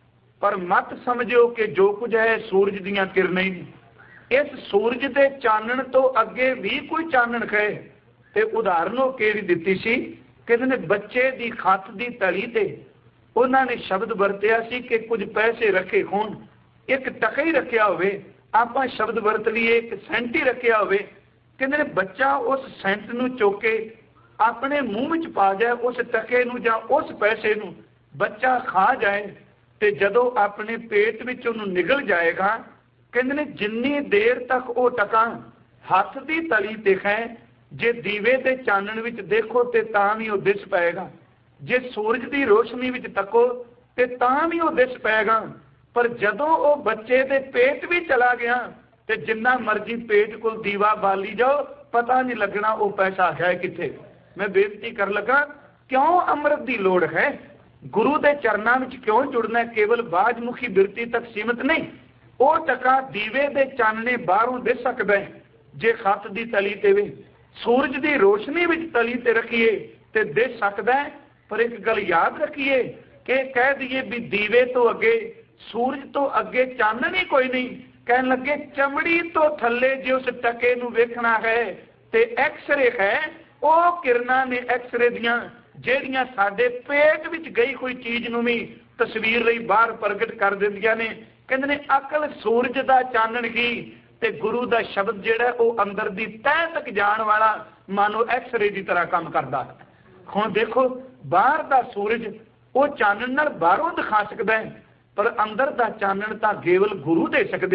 ਪਰ ਮਤ ਸਮਝੋ ਕਿ ਜੋ ਕੁਝ ਹੈ ਸੂਰਜ ਦੀਆਂ ਕਿਰਨਾਂ ਹੀ। ਇਸ ਸੂਰਜ ਦੇ ਚਾਨਣ ਤੋਂ ਅੱਗੇ ਵੀ ਕੋਈ ਚਾਨਣ ਹੈ। ਤੇ ਉਦਾਹਰਨ ਉਹ ਕਿਹੜੀ ਦਿੱਤੀ ਸੀ, ਕਹਿੰਦੇ ਨੇ ਬੱਚੇ ਦੀ ਖੱਤ ਦੀ ਤਲੀ ਤੇ ਉਹਨਾਂ ਨੇ ਸ਼ਬਦ ਵਰਤਿਆ ਸੀ ਕਿ ਕੁਝ ਪੈਸੇ ਰੱਖੇ ਹੋਣ, ਇੱਕ ਟਕਾ ਹੀ ਰੱਖਿਆ ਹੋਵੇ, ਆਪਾਂ ਸ਼ਬਦ ਵਰਤ ਲਈਏ ਇੱਕ ਸੈਂਟ ਹੀ ਰੱਖਿਆ ਹੋਵੇ। ਕਹਿੰਦੇ ਨੇ ਬੱਚਾ ਉਸ ਸੈਂਟ ਨੂੰ ਚੁੱਕ ਕੇ ਆਪਣੇ ਮੂੰਹ ਵਿੱਚ ਪਾ ਜਾਏ, ਉਸ ਟਕੇ ਨੂੰ ਜਾਂ ਉਸ ਪੈਸੇ ਨੂੰ ਬੱਚਾ ਖਾ ਜਾਏ, ਤੇ ਜਦੋਂ ਆਪਣੇ ਪੇਟ ਵਿੱਚ ਉਹਨੂੰ ਨਿਗਲ ਜਾਏਗਾ, ਕਹਿੰਦੇ ਨੇ ਜਿੰਨੀ ਦੇਰ ਤੱਕ ਉਹ ਟਕਾ ਹੱਥ ਦੀ ਤਲੀ ਤੇ ਹੈ, ਜੇ ਦੀਵੇ ਦੇ ਚਾਨਣ ਵਿੱਚ ਦੇਖੋ ਤੇ ਤਾਂ ਵੀ ਉਹ ਦਿਸ ਪਏਗਾ, ਜੇ ਸੂਰਜ ਦੀ ਰੋਸ਼ਨੀ ਵਿੱਚ ਤੱਕੋ ਤੇ ਤਾਂ ਵੀ ਉਹ ਦਿਸ ਪਏਗਾ। ਪਰ ਜਦੋਂ ਉਹ ਬੱਚੇ ਦੇ ਪੇਟ ਵੀ ਚਲਾ ਗਿਆ ਤੇ ਜਿੰਨਾ ਮਰਜ਼ੀ ਪੇਟ ਕੋਲ ਦੀਵਾ ਬਾਲੀ ਜਾਓ, ਪਤਾ ਨਹੀਂ ਲੱਗਣਾ ਉਹ ਪੈਸਾ ਹੈ ਕਿੱਥੇ। ਮੈਂ ਬੇਨਤੀ ਕਰ ਲਗਾ, ਕਿਉਂ ਅੰਮ੍ਰਿਤ ਦੀ ਲੋੜ ਹੈ? गुरु के चरणों में क्यों जुड़ना? केवल बाजमुखी बिरती तक सीमित नहीं, वो टका दीवे के चानने बाहरों दिस सकता है जे खत की तली ते वे, सूरज की रोशनी में तली ते रखिए तो दिस सकता है। पर एक गल याद रखिए कि कह दिए भी दीवे तो अगे, सूरज तो अगे चानन ही कोई नहीं। कहन लगे चमड़ी तो थले जो उस टके नूं वेखना है ते एक्सरे है, वो किरणा ने एक्सरे दियां ਜਿਹੜੀਆਂ ਸਾਡੇ पेट विच गई कोई चीज ਨੂੰ भी तस्वीर ਲਈ बाहर प्रगट कर ਦਿੰਦੀਆਂ ਨੇ। ਕਹਿੰਦੇ ਨੇ अकल सूरज ਦਾ ਚਾਨਣ ही ਤੇ गुरु ਦਾ शब्द ਜਿਹੜਾ ਉਹ अंदर ਦੀ ਤਹਿ तक जाण वाला मानो एक्सरे की तरह काम करता। ਹੁਣ देखो बाहर ਦਾ सूरज ਉਹ ਚਾਨਣ ਨਾਲ ਬਾਹਰੋਂ ਦਿਖਾ ਸਕਦਾ है, पर अंदर ਦਾ ਚਾਨਣ ਤਾਂ केवल गुरु दे सकते।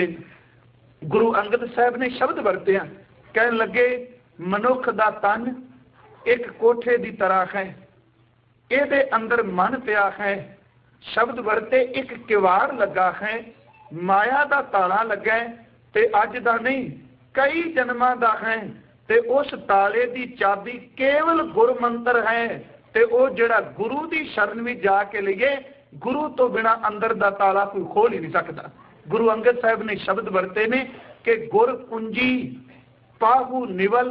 गुरु अंगद साहब ने शब्द वरते, कहन लगे मनुख दा तन एक कोठे की तरह है, ਇਹਦੇ अंदर मन पिया है। शब्द वरते एक किवाड़ लगा है, माया का ताला लगा है ते अज दा नहीं कई जन्मां दा है, ते उस ताले की चाबी केवल गुर मंत्र है, ते वो जिहड़ा गुरु की शरण में जाके लिए, गुरु तो बिना अंदर दा ताला कोई खोल ही नहीं सकता। गुरु अंगद साहब ने शब्द वरते ने कि गुर कुंजी पाहू निवल,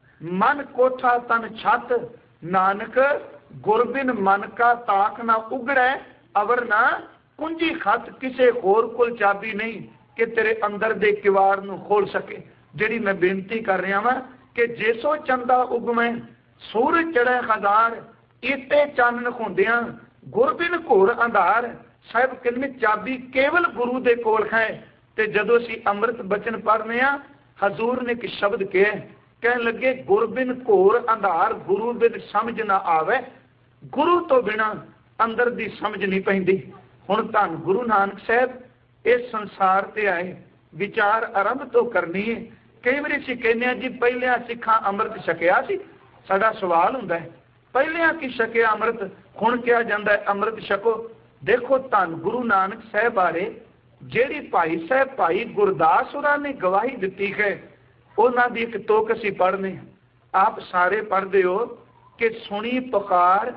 मन कोठा तन छत, नानक गुरबिन मन का ताक ना उगड़े, अवर ना कुंजी खत, किसे होर कोल चाबी नहीं कि तेरे अंदर दे किवाड़ नूं खोल सके। जिहड़ी मैं बेनती कर रहा वां कि जेसो चंदा उगमे सूरज चढ़े हजार, इते चानन हुंदियां गुरबिन घोर अंधार। साहिब कहंदे चाबी केवल गुरु दे कोल है। ते जदों असीं अमृत बचन पढ़ने आ, हजूर ने एक शब्द कहे, कहन लगे गुरबिन घोर अंधार, गुरु बिन समझ ना आवे, गुरु तो बिना अंदर दी समझ नहीं पैंदी। हुण धन गुरु नानक साहब इस संसार ते आए, विचार आरंभ तो करनी है। कई बार असीं कहने जी पहलियां सिखां अमृत छकिया सी, साडा सवाल हुंदा है पहलियां की छकिया अमृत, हुण किहा जांदा है अमृत छको। देखो धन गुरु नानक साहब बारे जिहड़ी भाई साहब भाई गुरदास होरां ने गवाही दित्ती है, उन्हां दी एक तुक असीं पढ़ने, आप सारे पढ़दे हो कि सुनी पुकार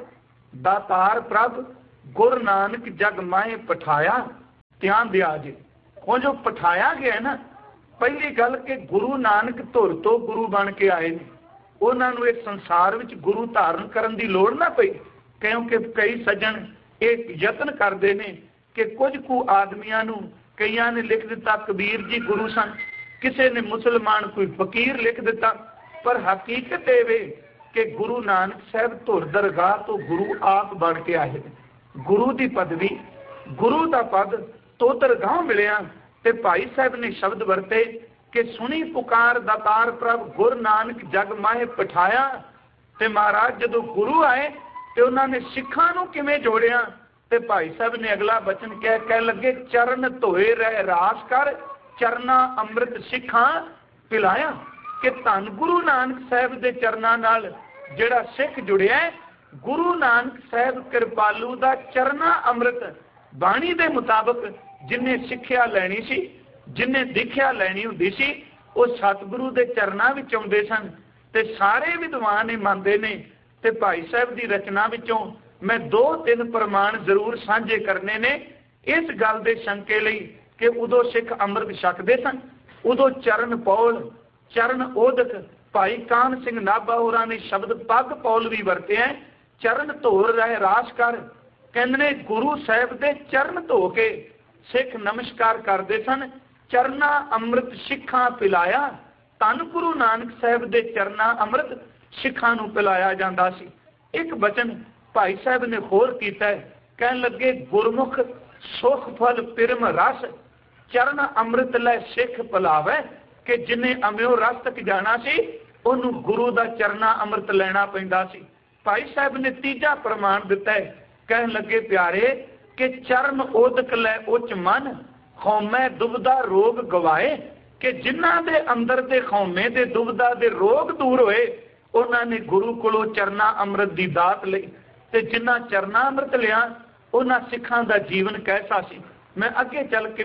दातार प्रभ, गुरु नानक जग माए पठाया, ध्यान दिया जी। वो जो पठाया गया है ना, पहली गल कि गुरु नानक धुर तो गुरु बन के आए ने, उन्होंने इस संसार विच गुरु धारण करन दी लोड़ ना पई। क्योंकि कई सज्जन एक यत्न करते हैं कि कुछ कु आदमियां नूं कईयां ने लिख दिता कबीर जी गुरु सन, किसी ने मुसलमान कोई फकीर लिख दिता, पर हकीकत ये कि गुरु नानक साहब धुर दरगाह तो गुरु आप बन के आए। गुरु की पदवी, गुरु का पद तो दरगाह मिलिया। ते भाई साहब ने शब्द वरते कि सुनी पुकार दातार प्रभ, गुरु नानक जग माहे पठाया। ते महाराज जदों गुरु आए तो उन्होंने सिखां नूं किवें जोड़िया, ते भाई साहब ने अगला वचन कह लगे चरण धोए रह रास कर, चरना अमृत सिखां पिलाया। कि धन गुरु नानक साहब के चरणों नाल जिहड़ा सिख जुड़िया है, गुरु नानक साहब कृपालू का चरना अमृत बाणी के मुताबक जिन्हें सिक्ख्या लैनी सी, जिन्हें दीख्या लैनी हुंदी सी, वो सतगुरु के चरणों विच आउंदे सन। ते सारे विद्वान मनते ने। ते भाई साहब की रचना विचों मैं 2-3 प्रमाण जरूर साझे करने ने इस गल के शंके लई कि उदों सिख अमृत छकदे सन, उदों चरण पौल चरण ओदक भाई कान सिंह नाभा होरां ने शब्द पग पौल भी वरते हैं, चरण धोर रहे रास कर। कहंदे ने गुरु साहब के चरण धो के सिख नमस्कार करते सन, चरना अमृत सिखां पिलाया। धन गुरु नानक साहब के चरना अमृत सिखां नूं पिलाया जांदा सी। एक वचन भाई साहब ने होर कीता है, कहन लगे गुरमुख सुख फल पिरम रस, चरण अमृत लै सिख भुलावे। कि जिन्हें अम्यो रस तक जाना सी, उन्होंने गुरु का चरना अमृत लेना पैंदा सी। भाई साहब ने तीजा प्रमाण दिता है, कहन लगे प्यारे कि चरण ओदक लै उच मन, खौमे दुबदा रोग गवाए। कि जिन्हां दे अंदर दे खौमे दे दुबदा दे रोग दूर होए, उन्होंने गुरु कोलों चरना अमृत की दात लई। ते जिन्हां चरना अमृत लिया, उन्हां सिखां दा जीवन कैसा सी। मैं अगे चल के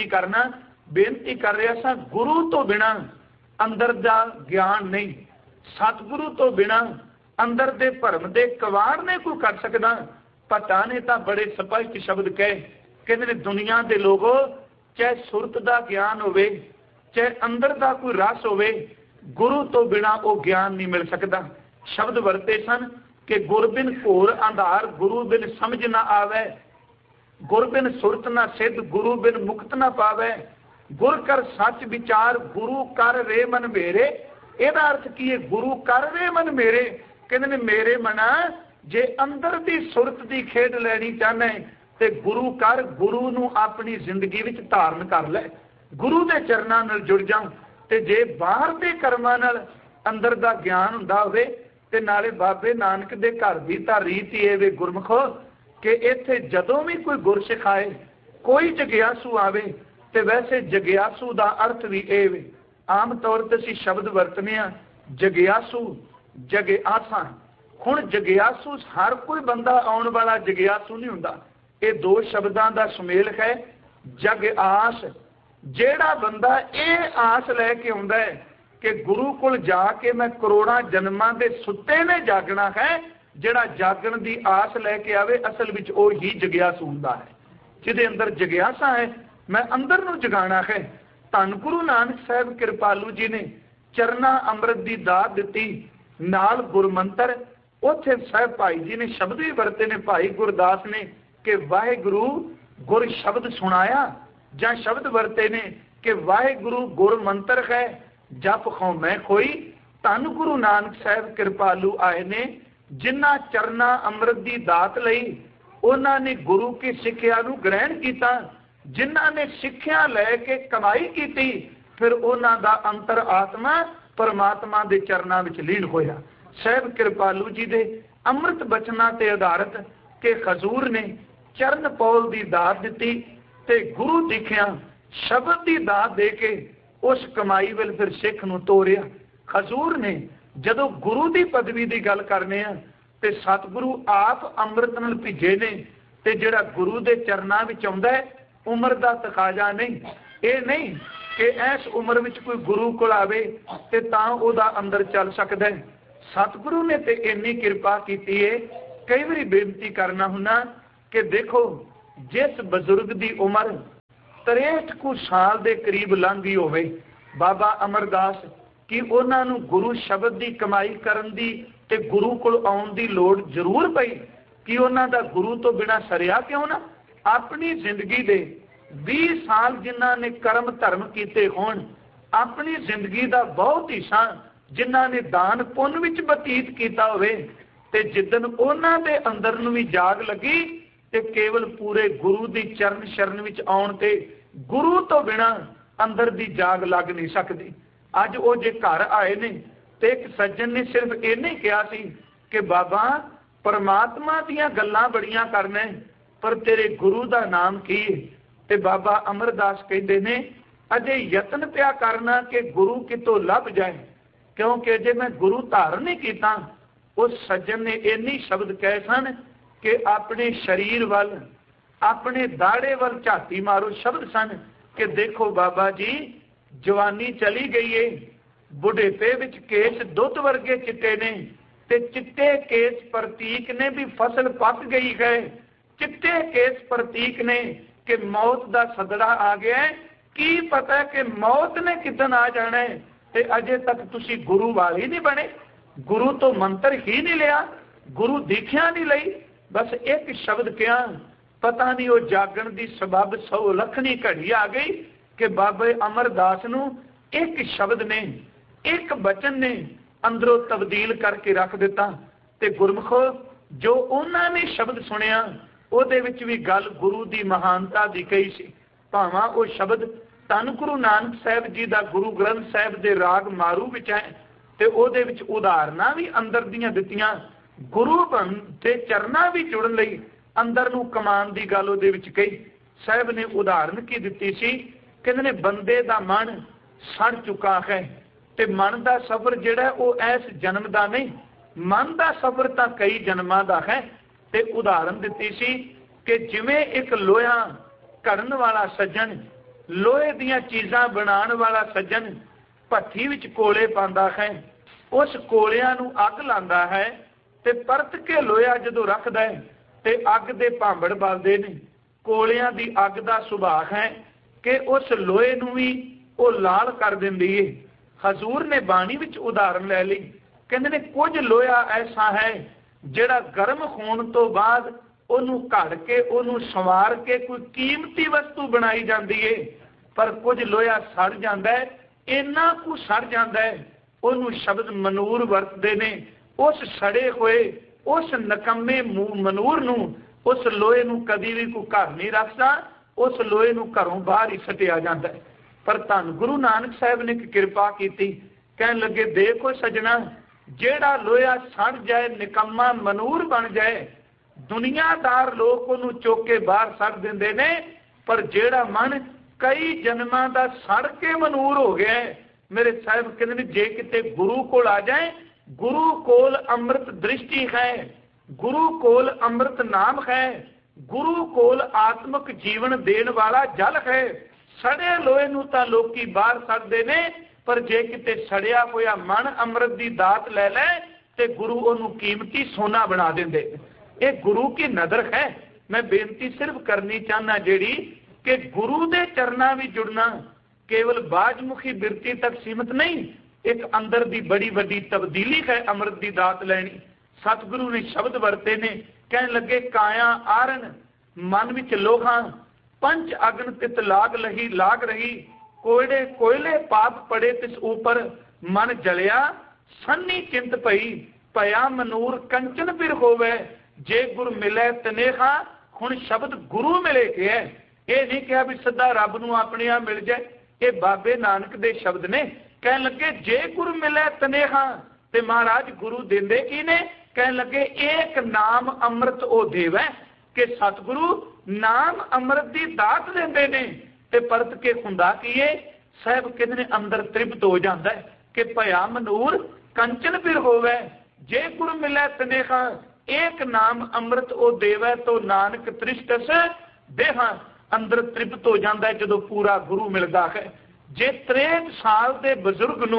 बेनती कर रहा सा, गुरु तो बिना अंदर दा ज्ञान नहीं, सतगुरु तो बिना अंदर दे भरम दे कवाड़ ने कोई कर सकदा। भट्टा ने तो बड़े स्पष्ट शब्द कहे, कहते ने दुनिया के लोगों चाहे सुरत का ज्ञान होवे, चाहे अंदर का कोई रस होवे, गुरु तो बिना वो ज्ञान नहीं मिल सकता। शब्द वरते सन कि गुर बिन घोर अंधार, गुरु बिन समझ ना आवे, गुर बिन सुरत ना सिद्ध, गुरु बिन मुक्त ना पावे, गुर कर सच विचार, गुरु कर रे मन मेरे। ਇਹਦਾ अर्थ की है, गुरु कर रे मन मेरे। कहते ने मेरे मना जे अंदर दी सुरत दी खेड लैनी चाहना है ते गुरु कर, गुरु नूं अपनी जिंदगी विच धारण कर ले, गुरु दे चरनां नाल जुड़ जा। ते जे बाहर दे कर्मां नाल अंदर दा ज्ञान हुंदा होवे ते नाले बाबे नानक दे घर दी तां रीत ही है वे गुरमुखो कि इत्थे जदों भी कोई गुर सिखाए, कोई जगियासू आवे ते वैसे जगियासू दा अर्थ भी ਇਹ ਵੇ। आम तौर ते ਅਸੀਂ शब्द वरतने आ जगियासू, जगिआसा। हुण जगियासू हर कोई बंदा आउण वाला जगियासू नहीं हुंदा। ये दो शब्दां दा सुमेल है। जग आस, जेड़ा बंदा ये आस लैके आउंदा है कि गुरु कोल जाके मैं करोड़ां जन्मां दे सुत्ते ने जागना है, जेड़ा जागण दी आस लैके आवे असल विच ओ ही जगियासू हुंदा है। जिहदे अंदर जगियासा है, मैं अंदर नूं जगाना है। धन गुरु नानक साहब कृपालू जी ने चरना अमृत की दात दी, नाल गुरमंत्र। उत्थे साहब भाई जी ने शब्द भी वरते ने, भाई गुरदास ने कि वाहेगुरु गुर शब्द सुनाया, जां शब्द वरते ने कि वाहेगुरु गुर मंत्र है, जप खो मैं खोई। धन गुरु नानक साहब कृपालू आए ने, जिन्ना चरना अमृत की दात लई उन्होंने गुरु की सिक्ख्या नूं ग्रहण किया, जिन्हों ने सिक्ख्या लैके कमाई की, फिर उन्हों का अंतर आत्मा परमात्मा के चरणों में लीन होया। साहब कृपालू जी के अमृत बचना ते आधारित के हजूर ने चरण पौल की दात दी ते गुरु दिखिया शब्द की दात दे के उस कमाई वाल फिर सिख नूं तोरिया। हजूर ने जदों गुरु की पदवी की गल करने ते सतगुरु आप अमृत नाल भिजे ने, ते जिहड़ा गुरु के चरणों में आउंदा है उम्र का तकाजा नहीं, ये नहीं कि इस उम्र में कोई गुरु को आवे ते तां उहदा अंदर चल सकदा है। सतगुरु ने ते इन्नी कृपा की है। कई बार बेनती करना हुना कि देखो जिस बजुर्ग की उम्र 63 कुछ साल के करीब लंघ गई होवे, बाबा अमरदास कि उन्होंने गुरु शब्द की कमाई करन दी ते गुरु को आउण दी लोड़ जरूर पई कि उन्हों का गुरु तो बिना सरिया क्यों ना। अपनी जिंदगी दे 20 साल जिन्हों ने कर्म धर्म किए होण, अपनी जिंदगी का बहुत हिस्सा जिन्हों ने दान पुण्य विच बतीत किया होवे, ते जिदन उन्हां दे अंदर नूं भी जाग लगी ते केवल पूरे गुरु दी चरण शरण विच आउण ते गुरु तो बिना अंदर दी जाग लग नहीं सकती। अज वो जे घर आए ने ते एक सज्जन ने सिर्फ इन्ने कहा सी कि बाबा परमात्मा दीयां गल्लां बड़ियां करना पर तेरे गुरु का नाम की है। ते बाबा अमरदास कहते ने अजे यतन पिया करना कि गुरु कितों लभ जाए, क्योंकि अजे मैं गुरु धारण नहीं किया। उस सज्जन ने इन्नी शब्द कहे सन कि अपने शरीर वाल, अपने दाड़े वाल झाती मारो। शब्द सन कि देखो बाबा जी जवानी चली गई है, बुढ़ेपे विच केस दुध वर्गे चिट्टे ने, ते चिट्टे केस प्रतीक ने भी फसल पक गई है। चिट्टे केस प्रतीक ने कि मौत का सदड़ा आ गया है, की पता है कि मौत ने किदन आ जाना है, ते अजे तक तुसी गुरु वाले नहीं बने, गुरु तो मंत्र ही नहीं लिया, गुरु दीख्या नहीं लई। बस एक शब्द क्या पता नहीं वो जागण की सबब 100 लखनी घड़ी आ गई कि बाबे अमरदास नूं एक शब्द ने, एक बचन ने अंदरों तब्दील करके रख दिता। ते गुरमुखो जो उन्होंने शब्द सुनिया ਉਹਦੇ ਵਿੱਚ भी गल गुरु की महानता की कही सी। भावां वो शब्द धन गुरु नानक साहब जी का गुरु ग्रंथ साहब के राग मारू विच है, ते ਉਹਦੇ ਵਿੱਚ उदाहरणा भी अंदर दियां दित्तियां। गुरु बन ते चरना भी जुड़न लई अंदर नूं कमान की गल ਉਹਦੇ ਵਿੱਚ कही। साहब ने उदाहरण की दित्ती सी, कहंदे ने बंदे दा मन सड़ चुका है ते मन का सफर जिहड़ा वो इस जन्म का नहीं, मन का सफर तो कई जन्मां का है। ते उदाहरण दिती सी कि जिवें एक लोहा करन वाला सज्जन, लोहे दियां चीज़ां बनाने वाला सज्जन भट्ठी विच कोले पांदा है, उस कोलियां नूं अग लांदा है ते परत के लोहा जदों रखदा है ते अग दे भांबड़ बलदे ने। कोलियां दी अग दा सुभाअ है कि उस लोहे नूं भी वो लाल कर दिंदी है। हजूर ने बाणी विच उदाहरण लै लई, कहंदे ने कुछ लोहा ऐसा है जिहड़ा गर्म होण तो बाद ਉਹਨੂੰ ਘੜ के ਉਹਨੂੰ संवार के कोई कीमती वस्तु बनाई जाती है, पर कुछ लोहा सड़ जाता है, इन्ना कुछ सड़ जाता है, ਉਹਨੂੰ शब्द मनूर वरतते ने। उस सड़े हुए उस नकम्मे मनूर नूं, उस लोहे नूं कदी भी कोई घर नहीं रखता, उस लोहे नूं घरों बाहर ही सटिया जाता है। पर धन गुरु नानक साहब ने एक कृपा की, कहन लगे देखो सजना, जेड़ा लोहा सड़ जाए निकम्मा मनूर बन जाए, दुनियादार लोग उन्होंने चुक के बाहर सड़ देंदे ने, पर जेड़ा मन कई जन्मां दा सड़ के मनूर हो गया है, मेरे साहब कहते जे किते गुरु कोल आ जाए, गुरु कोल अमृत दृष्टि है, गुरु कोल अमृत नाम है, गुरु कोल आत्मक जीवन देने वाला जल है। सड़े लोहे नूं तां लोकी बाहर सड़दे ने, पर जे किते सड़िया होया मन अमृत दी दात ले लै ते गुरु उहनूं कीमती सोना बना देंदे। ये गुरु की नदर है। मैं बेनती सिर्फ करनी चाहना जेड़ी कि गुरु दे चरना भी जुड़ना केवल बाजमुखी बिरती तक सीमित नहीं, एक अंदर दी बड़ी वड्डी तब्दीली है अमृत दी दात लैनी। सतगुरु ने शब्द वरते ने, कहन लगे काया आरन मन विच लोहा, पंच अग्न तित लाग रही, कोयले कोयले पाप पड़े तिस ऊपर, मन जलिया सन्नी चिंत पई, पया मनूर कंचन फिर होवे, जे गुर मिले तनेहा। हुण शब्द गुरु मिले के है, ये नहीं कहा भी सीधा रब नूं अपने आप मिल जाए, ये बाबे नानक दे शब्द ने। कहन लगे जे गुर मिले तनेहा, ते महाराज गुरु देंदे की ने, कहन लगे एक नाम अमृत ओ देवै, कि सतगुरु नाम अमृत दी दात देंदे ने, ते परत के हुंदा की है साहब कहंदे ने अंदर तृप्त हो जाता है कि भया मनूर कंचन फिर होवे, जे गुर मिले तनेहा, एक नाम अमृत ओ देवै, तो नानक तृष्टस देहा, अंदर तृप्त हो जाता है जदों पूरा गुरु मिलता है। जे 63 साल के बजुर्ग नूं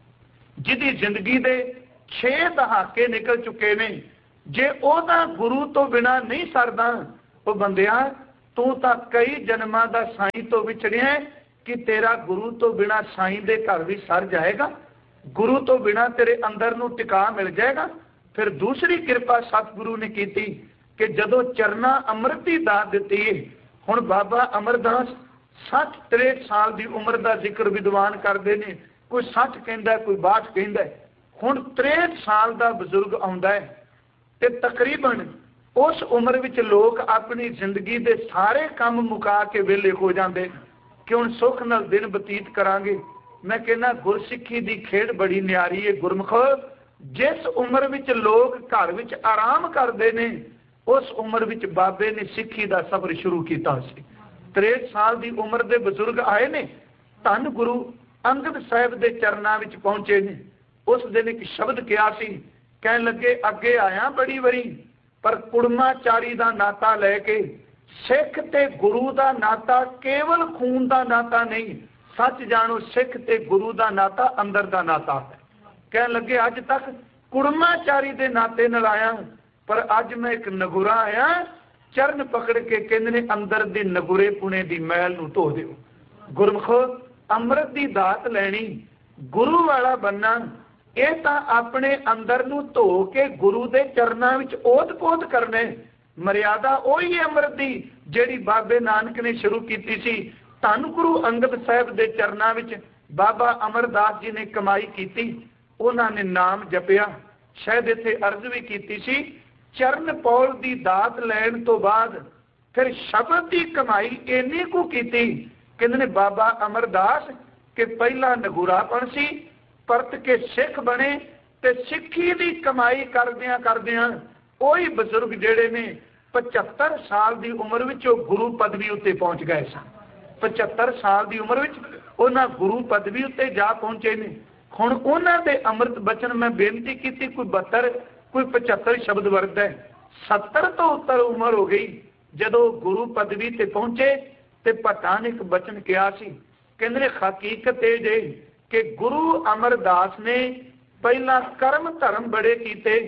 जिहदी जिंदगी दे 6 दहाके निकल चुके ने, जे ओदा गुरु तो बिना नहीं सरदा, वो बंदिया तू तां कई जन्मां दा साईं तो विछड़िया कि तेरा गुरु तो बिना साईं दे घर भी सर जाएगा, गुरु तो बिना तेरे अंदर नूं टिका मिल जाएगा। फिर दूसरी कृपा सतगुरु ने की कि जदों चरना अमृत की दात दी है, हुण बाबा अमरदास 60-63 साल की उम्र का जिक्र विद्वान करते हैं, कोई 60 कहता है, कोई 62 कहता है। हुण 63 साल का बजुर्ग आउंदा है, ते तकरीबन उस उम्र विच लोग अपनी जिंदगी के सारे काम मुका के वेले हो जाते कि हुण सुख नाल दिन बतीत करांगे। मैं कहना गुरसिੱਖੀ की खेड बड़ी न्यारी है। गुरमुख जिस उम्र विच लोग घर विच आराम करते हैं, उस उम्र विच बाबे ने सिੱਖੀ का सफर शुरू किया। 63 साल की उम्र के बजुर्ग आए ने, धन गुरु अंगद साहिब के चरणों में पहुंचे ने। उस दिन एक शब्द कहा सी, कहन लगे अगे आया बड़ी वरी, पर कुड़माचारी का नाता लैके सिख ते गुरु का नाता केवल खून का नाता नहीं, सच जानो सिख ते गुरु का नाता अंदर का नाता है। कहन लगे अज तक कुड़माचारी के नाते नाल आया, पर अज मैं एक नगुरा आया, चरण पकड़ के कहंदे ने अंदर दी नगुरे पुणे दी मैल नूं धो दिओ। गुरमुख अमृत दी दात लैनी, गुरु वाला बनना, ये तां अपने अंदर नूं धो के गुरु दे चरनां विच ओत-पोत करने। मर्यादा ओही है अमृत दी जिहड़ी बाबे नानक ने शुरू कीती सी। धन गुरु अंगद साहिब दे चरनां विच बाबा अमरदास जी ने कमाई कीती, उन्हां ने नाम जपिया। शायद इत्थे अर्ज भी कीती सी, चरण पौल दी दात लैण तो बाद फिर शब्द की कमाई इन्नी को कीती, कहंदे ने बाबा अमरदास के पहला नगुरापन सी, परत के सिख बने ते सिੱਖੀ की कमाई करदियां करदियां ओही बजुर्ग जेड़े ने 75 साल की उम्र विच गुरु पदवी उत्ते पहुंच गए सन। 75 साल की उम्र विच उन्हां गुरु पदवी उत्ते जा पहुंचे ने। हुण उन्हां दे अमृत बचन मैं बेनती की, कोई 72 कोई 75 शब्द वरतदा है। 70 तो उत्तर उम्र हो गई जदों गुरु पदवी ते पहुंचे, ते भट्टां ने एक बचन कहा सी, कहंदे ने हकीकत ये जे कि गुरु अमरदास ने पहला कर्म धर्म बड़े कीते,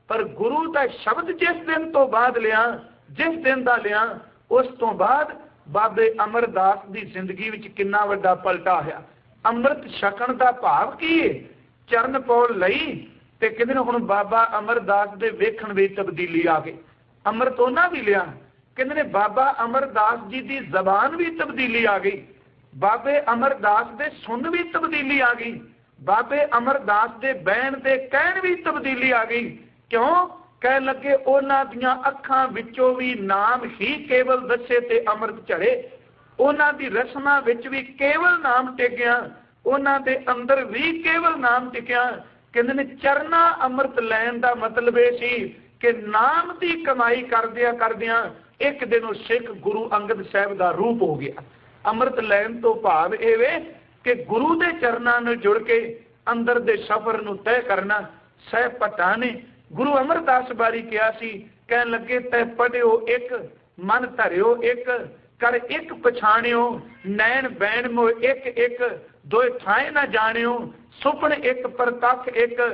पर गुरु का शब्द जिस दिन तो बाद लिया, जिस दिन का लिया, उस तो बाद बाबे अमरदास की जिंदगी में कितना वड्डा पलटा आया। अमृत छकण का भाव की है, चरण पौल लई ते कहते हुण बाबा अमरदास दे वेखण विच तब्दीली आ गई। अमृत उन्हां भी लिया, कहते ने बाबा अमरदास जी की जबान भी तब्दीली आ गई, बाबे अमरदास दे सुन भी तब्दीली आ गई, बाबे अमरदास दे बहन दे कहण भी तब्दीली आ गई। क्यों? कह लगे उन्हां दियां अखां विचों भी नाम ही केवल दसे ते अमृत झड़े, उन्हां दी रसना विच भी केवल नाम टिकिया, उन्हां दे अंदर भी केवल नाम टिकिया। कहंदे ने चरना अमृत लैण दा मतलब ये सी कि नाम की कमाई करदियां एक दिन वो सिख गुरु अंगद साहब का रूप हो गया। अमृत लैण तो भाव ये कि गुरु के चरणों में जुड़ के अंदर दे सफर नूं तय करना। साहब भट्टा ने गुरु अमरदास बारी कहा सी, कह लगे तै पढ़ियो एक, मन धरियो एक, कर एक पछाणियो, नैन बैण मो एक एक, दोए ठाए ना जानियो, सुपन एक परतख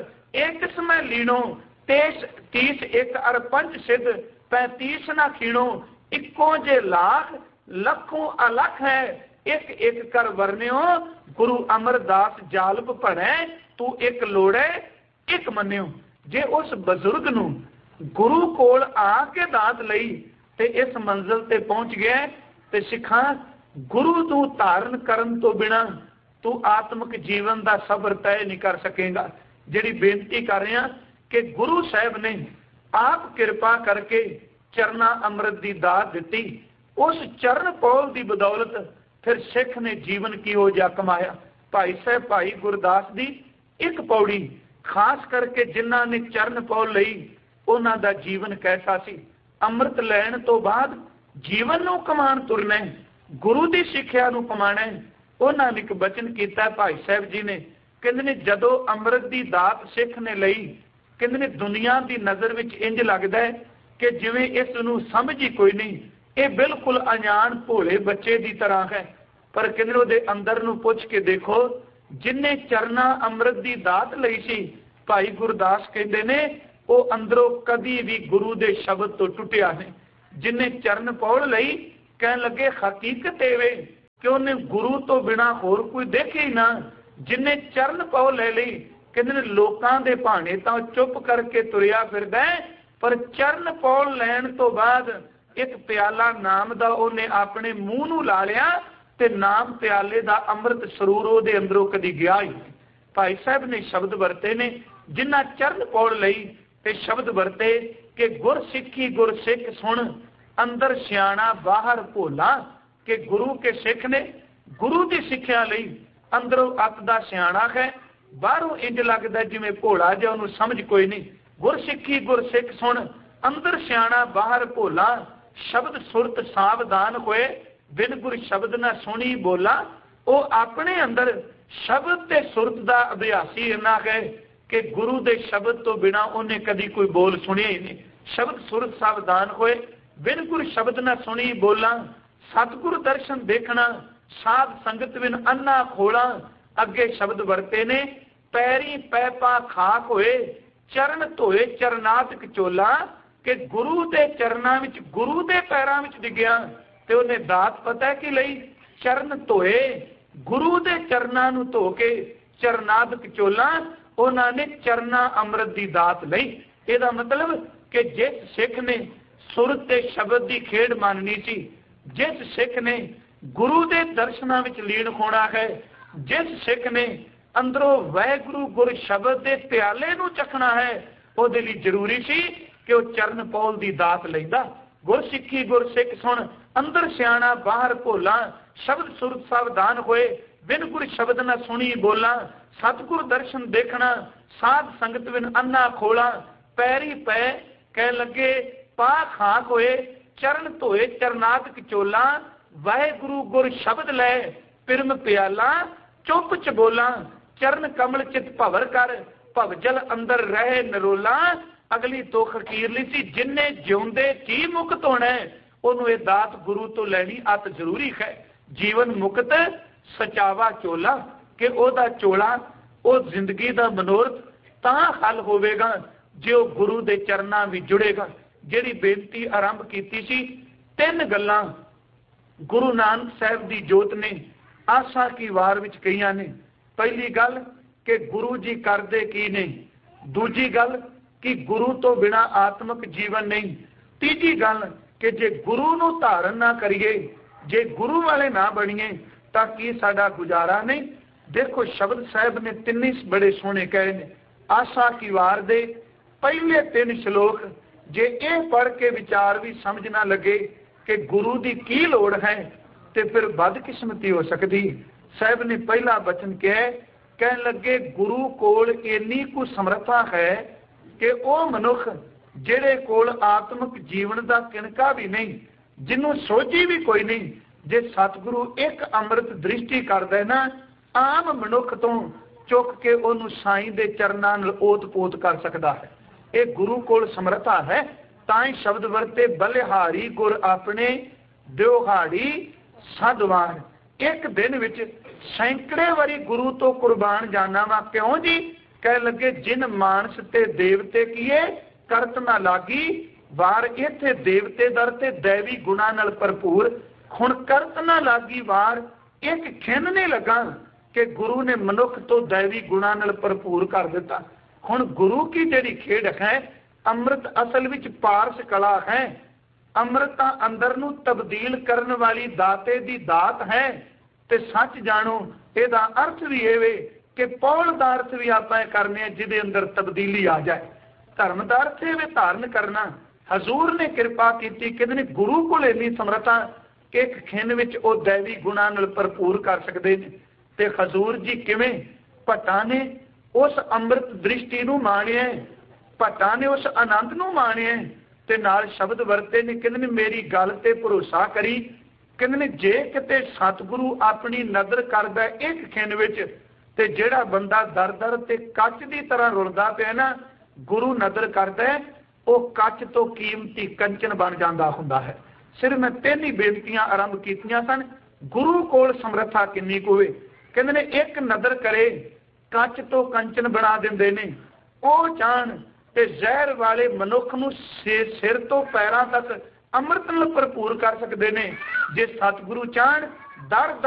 एक समय लीनो, तेस तीस एक अर पंच सिद्ध, 35 ना खीणो, इक्को जे लाख लखों अलख है, एक एक कर वर्ण्यो, गुरु अमरदास जालप पढ़े, तू एक लोड़े एक मन्यो। जे उस बजुर्ग नूं गुरु कोल आके दात लई ते इस मंजिल ते पहुंच गया ते सिखां गुरु तू धारण करन तो बिना तू आत्मिक जीवन का सफर तय नहीं कर सकेगा। जिहड़ी बेनती कर रहे हैं कि गुरु साहब ने आप कृपा करके चरना अमृत की दात दी, उस चरण पौल की बदौलत फिर सिख ने जीवन किहो जिहा कमाया। भाई साहब भाई गुरदास की एक पौड़ी खास करके जिन्हां ने चरण पौल लई उन्हां दा जीवन कैसा सी। अमृत लैण तो बाद जीवन नूं कमाण तुरना, गुरु की सिक्ख्या नूं कमाना। उन्हां ने एक बचन किया भाई साहब जी ने, कहंदे ने जदों अमृत की दात सिख ने लई, कहंदे ने दुनिया की नज़र विच इंज लगदा है कि जिवें इस नूं समझ ही कोई नहीं, ये बिल्कुल अजान भोले बच्चे की तरह है। पर कहंदे उहदे अंदर नूं पुछ के देखो, जिन्ने चरना अमृत की दात लई सी, भाई गुरदास कहंदे ने वो अंदरों कदी भी गुरु के शब्द तो टुटिया नहीं। जिन्ने चरण पौल लई, कह लगे हकीकत एवे कि उन्हें गुरु तो बिना होर कोई देखे ही ना। जिन्ने चरण पौल ले ली, कहंदे ने लोकां दे भाणे तां चुप करके तुरिया फिरदा है, पर चरण पौल लैण तो बाद एक प्याला नाम दा उन्हें अपने मूँह नूं ला लिया ते नाम प्याले दा अमृत सरूर उहदे अंदरों कदी गया ही। भाई साहब ने शब्द वरते ने जिन्हां चरण पौल लई ते शब्द वरते कि गुर सिੱਖੀ गुर सिख सुन, अंदर सियाणा बाहर भोला। कि गुरु के सिख ने गुरु की सिक्ख्या लई अंदरों अत दा सियाणा है, बाहरों इंज लगदा जिवें भोला जिहा, उहनूं समझ कोई नहीं। गुर सिੱਖੀ गुर सिख सुन, अंदर सियाणा बाहर भोला, शब्द सुरत सावधान होए, बिन गुर शब्द ना सुनी बोला। वो अपने अंदर शब्द ते सुरत का अभ्यासी इन्ना है कि गुरु के शब्द तो बिना उन्हें कदी कोई बोल सुनिया ही नहीं। शब्द सुरत सावधान होए, बिन गुर शब्द ना सुनी बोला, सतगुरु दर्शन देखना, साध संगत बिन अन्ना खोला। अगे शब्द वरते ने, पैरी पैपा खाक होए, चरण धोए चरनात कचोला। कि गुरु के चरणों में गुरु के पैरों में डिग्या ते उन्हें दात पता है कि लई चरण धोए, गुरु के चरणों नूं धो के चरनाद कचोला, उन्होंने चरना अमृत की दात लई। ਇਹਦਾ मतलब कि जिस सिख ने सुरत के शब्द की खेड माननी सी, जिस सिख ने गुरु के दर्शनों में लीन होना है, जिस सिख ने अंदरों वाहिगुरु गुर शब्द के प्याले नूं चखना है, ਉਹਦੇ ਲਈ जरूरी सी कि वह चरण पौल की दात लैंदा। गुर सिੱਖੀ गुर सिख सुन, अंदर सियाणा बाहर भोला, शब्द सुरत सावधान होए, बिन गुर शब्द न सुनी बोला। सतगुर दर्शन देखना, साध संगत बिन अन्ना खोला। पैरी पै कह लगे पा खाक होए, चरण धोए चरनात कचोला। वाहिगुरु गुर शब्द लै पिरम प्याला, चुप च बोला। चरण कमल चित भवर कर, भवजल अंदर रहे नरोला। अगली तो खकीरली सी, जिन्ने जिउंदे जी मुक्त होना है, उन्होंने ये दात गुरु तो लैनी अत जरूरी है। जीवन मुक्त सचावा चोला, कि ओदा चोला ओ जिंदगी का मनोरथ तां हल होवेगा जे वो गुरु के चरणों भी जुड़ेगा। जिहड़ी बेनती आरंभ की सी, 3 गल्लां गुरु नानक साहब की जोत ने आसा की वार विच कहियां ने। पहली गल कि गुरु जी करदे की ने, दूजी गल कि गुरु तो बिना आत्मक जीवन नहीं, तीजी गल कि जे गुरु नूं धारण ना करिए, जे गुरु वाले ना बनिए तां की साडा गुजारा नहीं। देखो शब्द साहब ने 3 बड़े सोहने कहे ने। आशा की वार दे पहले 3 श्लोक जे ये पढ़ के विचार भी समझ ना लगे कि गुरु की की लोड़ है तो फिर बदकिस्मती हो सकती। साहब ने पहला वचन कह लगे गुरु कोल इन्नी कु समर्था है कि वह मनुख जेड़े कोल आत्मक जीवन का किनका भी नहीं, जिन्हों सोची भी कोई नहीं, जे सतगुरु एक अमृत दृष्टि करदा है ना, आम मनुख तो चुक के उन्होंने साईं दे चरनां नाल ओत-पोत कर सकता है। ये गुरु कोल समर्था है। ताई शब्द वरते बलिहारी गुर अपने दिहाड़ी सदवार। एक दिन विच सैकड़े वारी गुरु तो कुर्बान जाना वा। क्यों जी? कह लगे जिन मानस ते देवते किए करत ना लागी, वार इत्थे देवते दर ते दैवी गुणा नाल भरपूर। हुण करत ना लागी वार एक खिन नहीं लगा कि गुरु ने मनुख तो दैवी गुणा नाल भरपूर कर दिता। हुण गुरु की जिहड़ी खेड है, अमृत असल विच पारस कला है। अमृत अंदर नूं तब्दील करने वाली दाते दी दात है। ते सच जानो इहदा अर्थ भी ये वे कि पौल दा अर्थ भी आपां करने जिहदे अंदर तब्दीली आ जाए। धर्म दा अर्थ ये वे धारण करना। हजूर ने कृपा की, कहते ने गुरु कोल इन्नी समर्था कि एक खिन विच ओ दैवी गुणा नाल भरपूर कर सकदे ने। ते हजूर जी किवें? भट्टां ने उस अमृत दृष्टि नूं माणिया, भट्टां ने उस आनंद नूं माणिया ते नाल शब्द वरते ने। कहते ने मेरी गल ते भरोसा करी। कहते ने जे किते सतगुरु अपनी नज़र करदा एक खिन विच ते जिहड़ा बंदा दर दर ते कच दी तरह रुलदा पिया ना, गुरु नज़र करदा है ਉਹ ਕੱਚ ਤੋਂ ਕੀਮਤੀ ਕੰਚਨ ਬਣ ਜਾਂਦਾ ਹੁੰਦਾ ਹੈ। ਸਿਰ ਮੈਂ 3 ਹੀ ਬੇਨਤੀਆਂ ਆਰੰਭ ਕੀਤੀਆਂ ਸਨ। ਗੁਰੂ ਕੋਲ ਸਮਰੱਥਾ ਕਿੰਨੀ ਕੁ ਹੋਵੇ? ਕਹਿੰਦੇ ਨੇ ਇੱਕ ਨਜ਼ਰ ਕਰੇ ਕੱਚ ਤੋਂ ਕੰਚਨ ਬਣਾ ਦਿੰਦੇ ਨੇ। ਉਹ ਚਾਹਣ ਤੇ ਜ਼ਹਿਰ ਵਾਲੇ ਮਨੁੱਖ ਨੂੰ ਸਿਰ ਤੋਂ ਪੈਰਾਂ ਤੱਕ ਅੰਮ੍ਰਿਤ ਨਾਲ ਭਰਪੂਰ ਕਰ ਸਕਦੇ ਨੇ। ਜੇ ਸਤਿਗੁਰੂ ਚਾਹਣ ਦਰ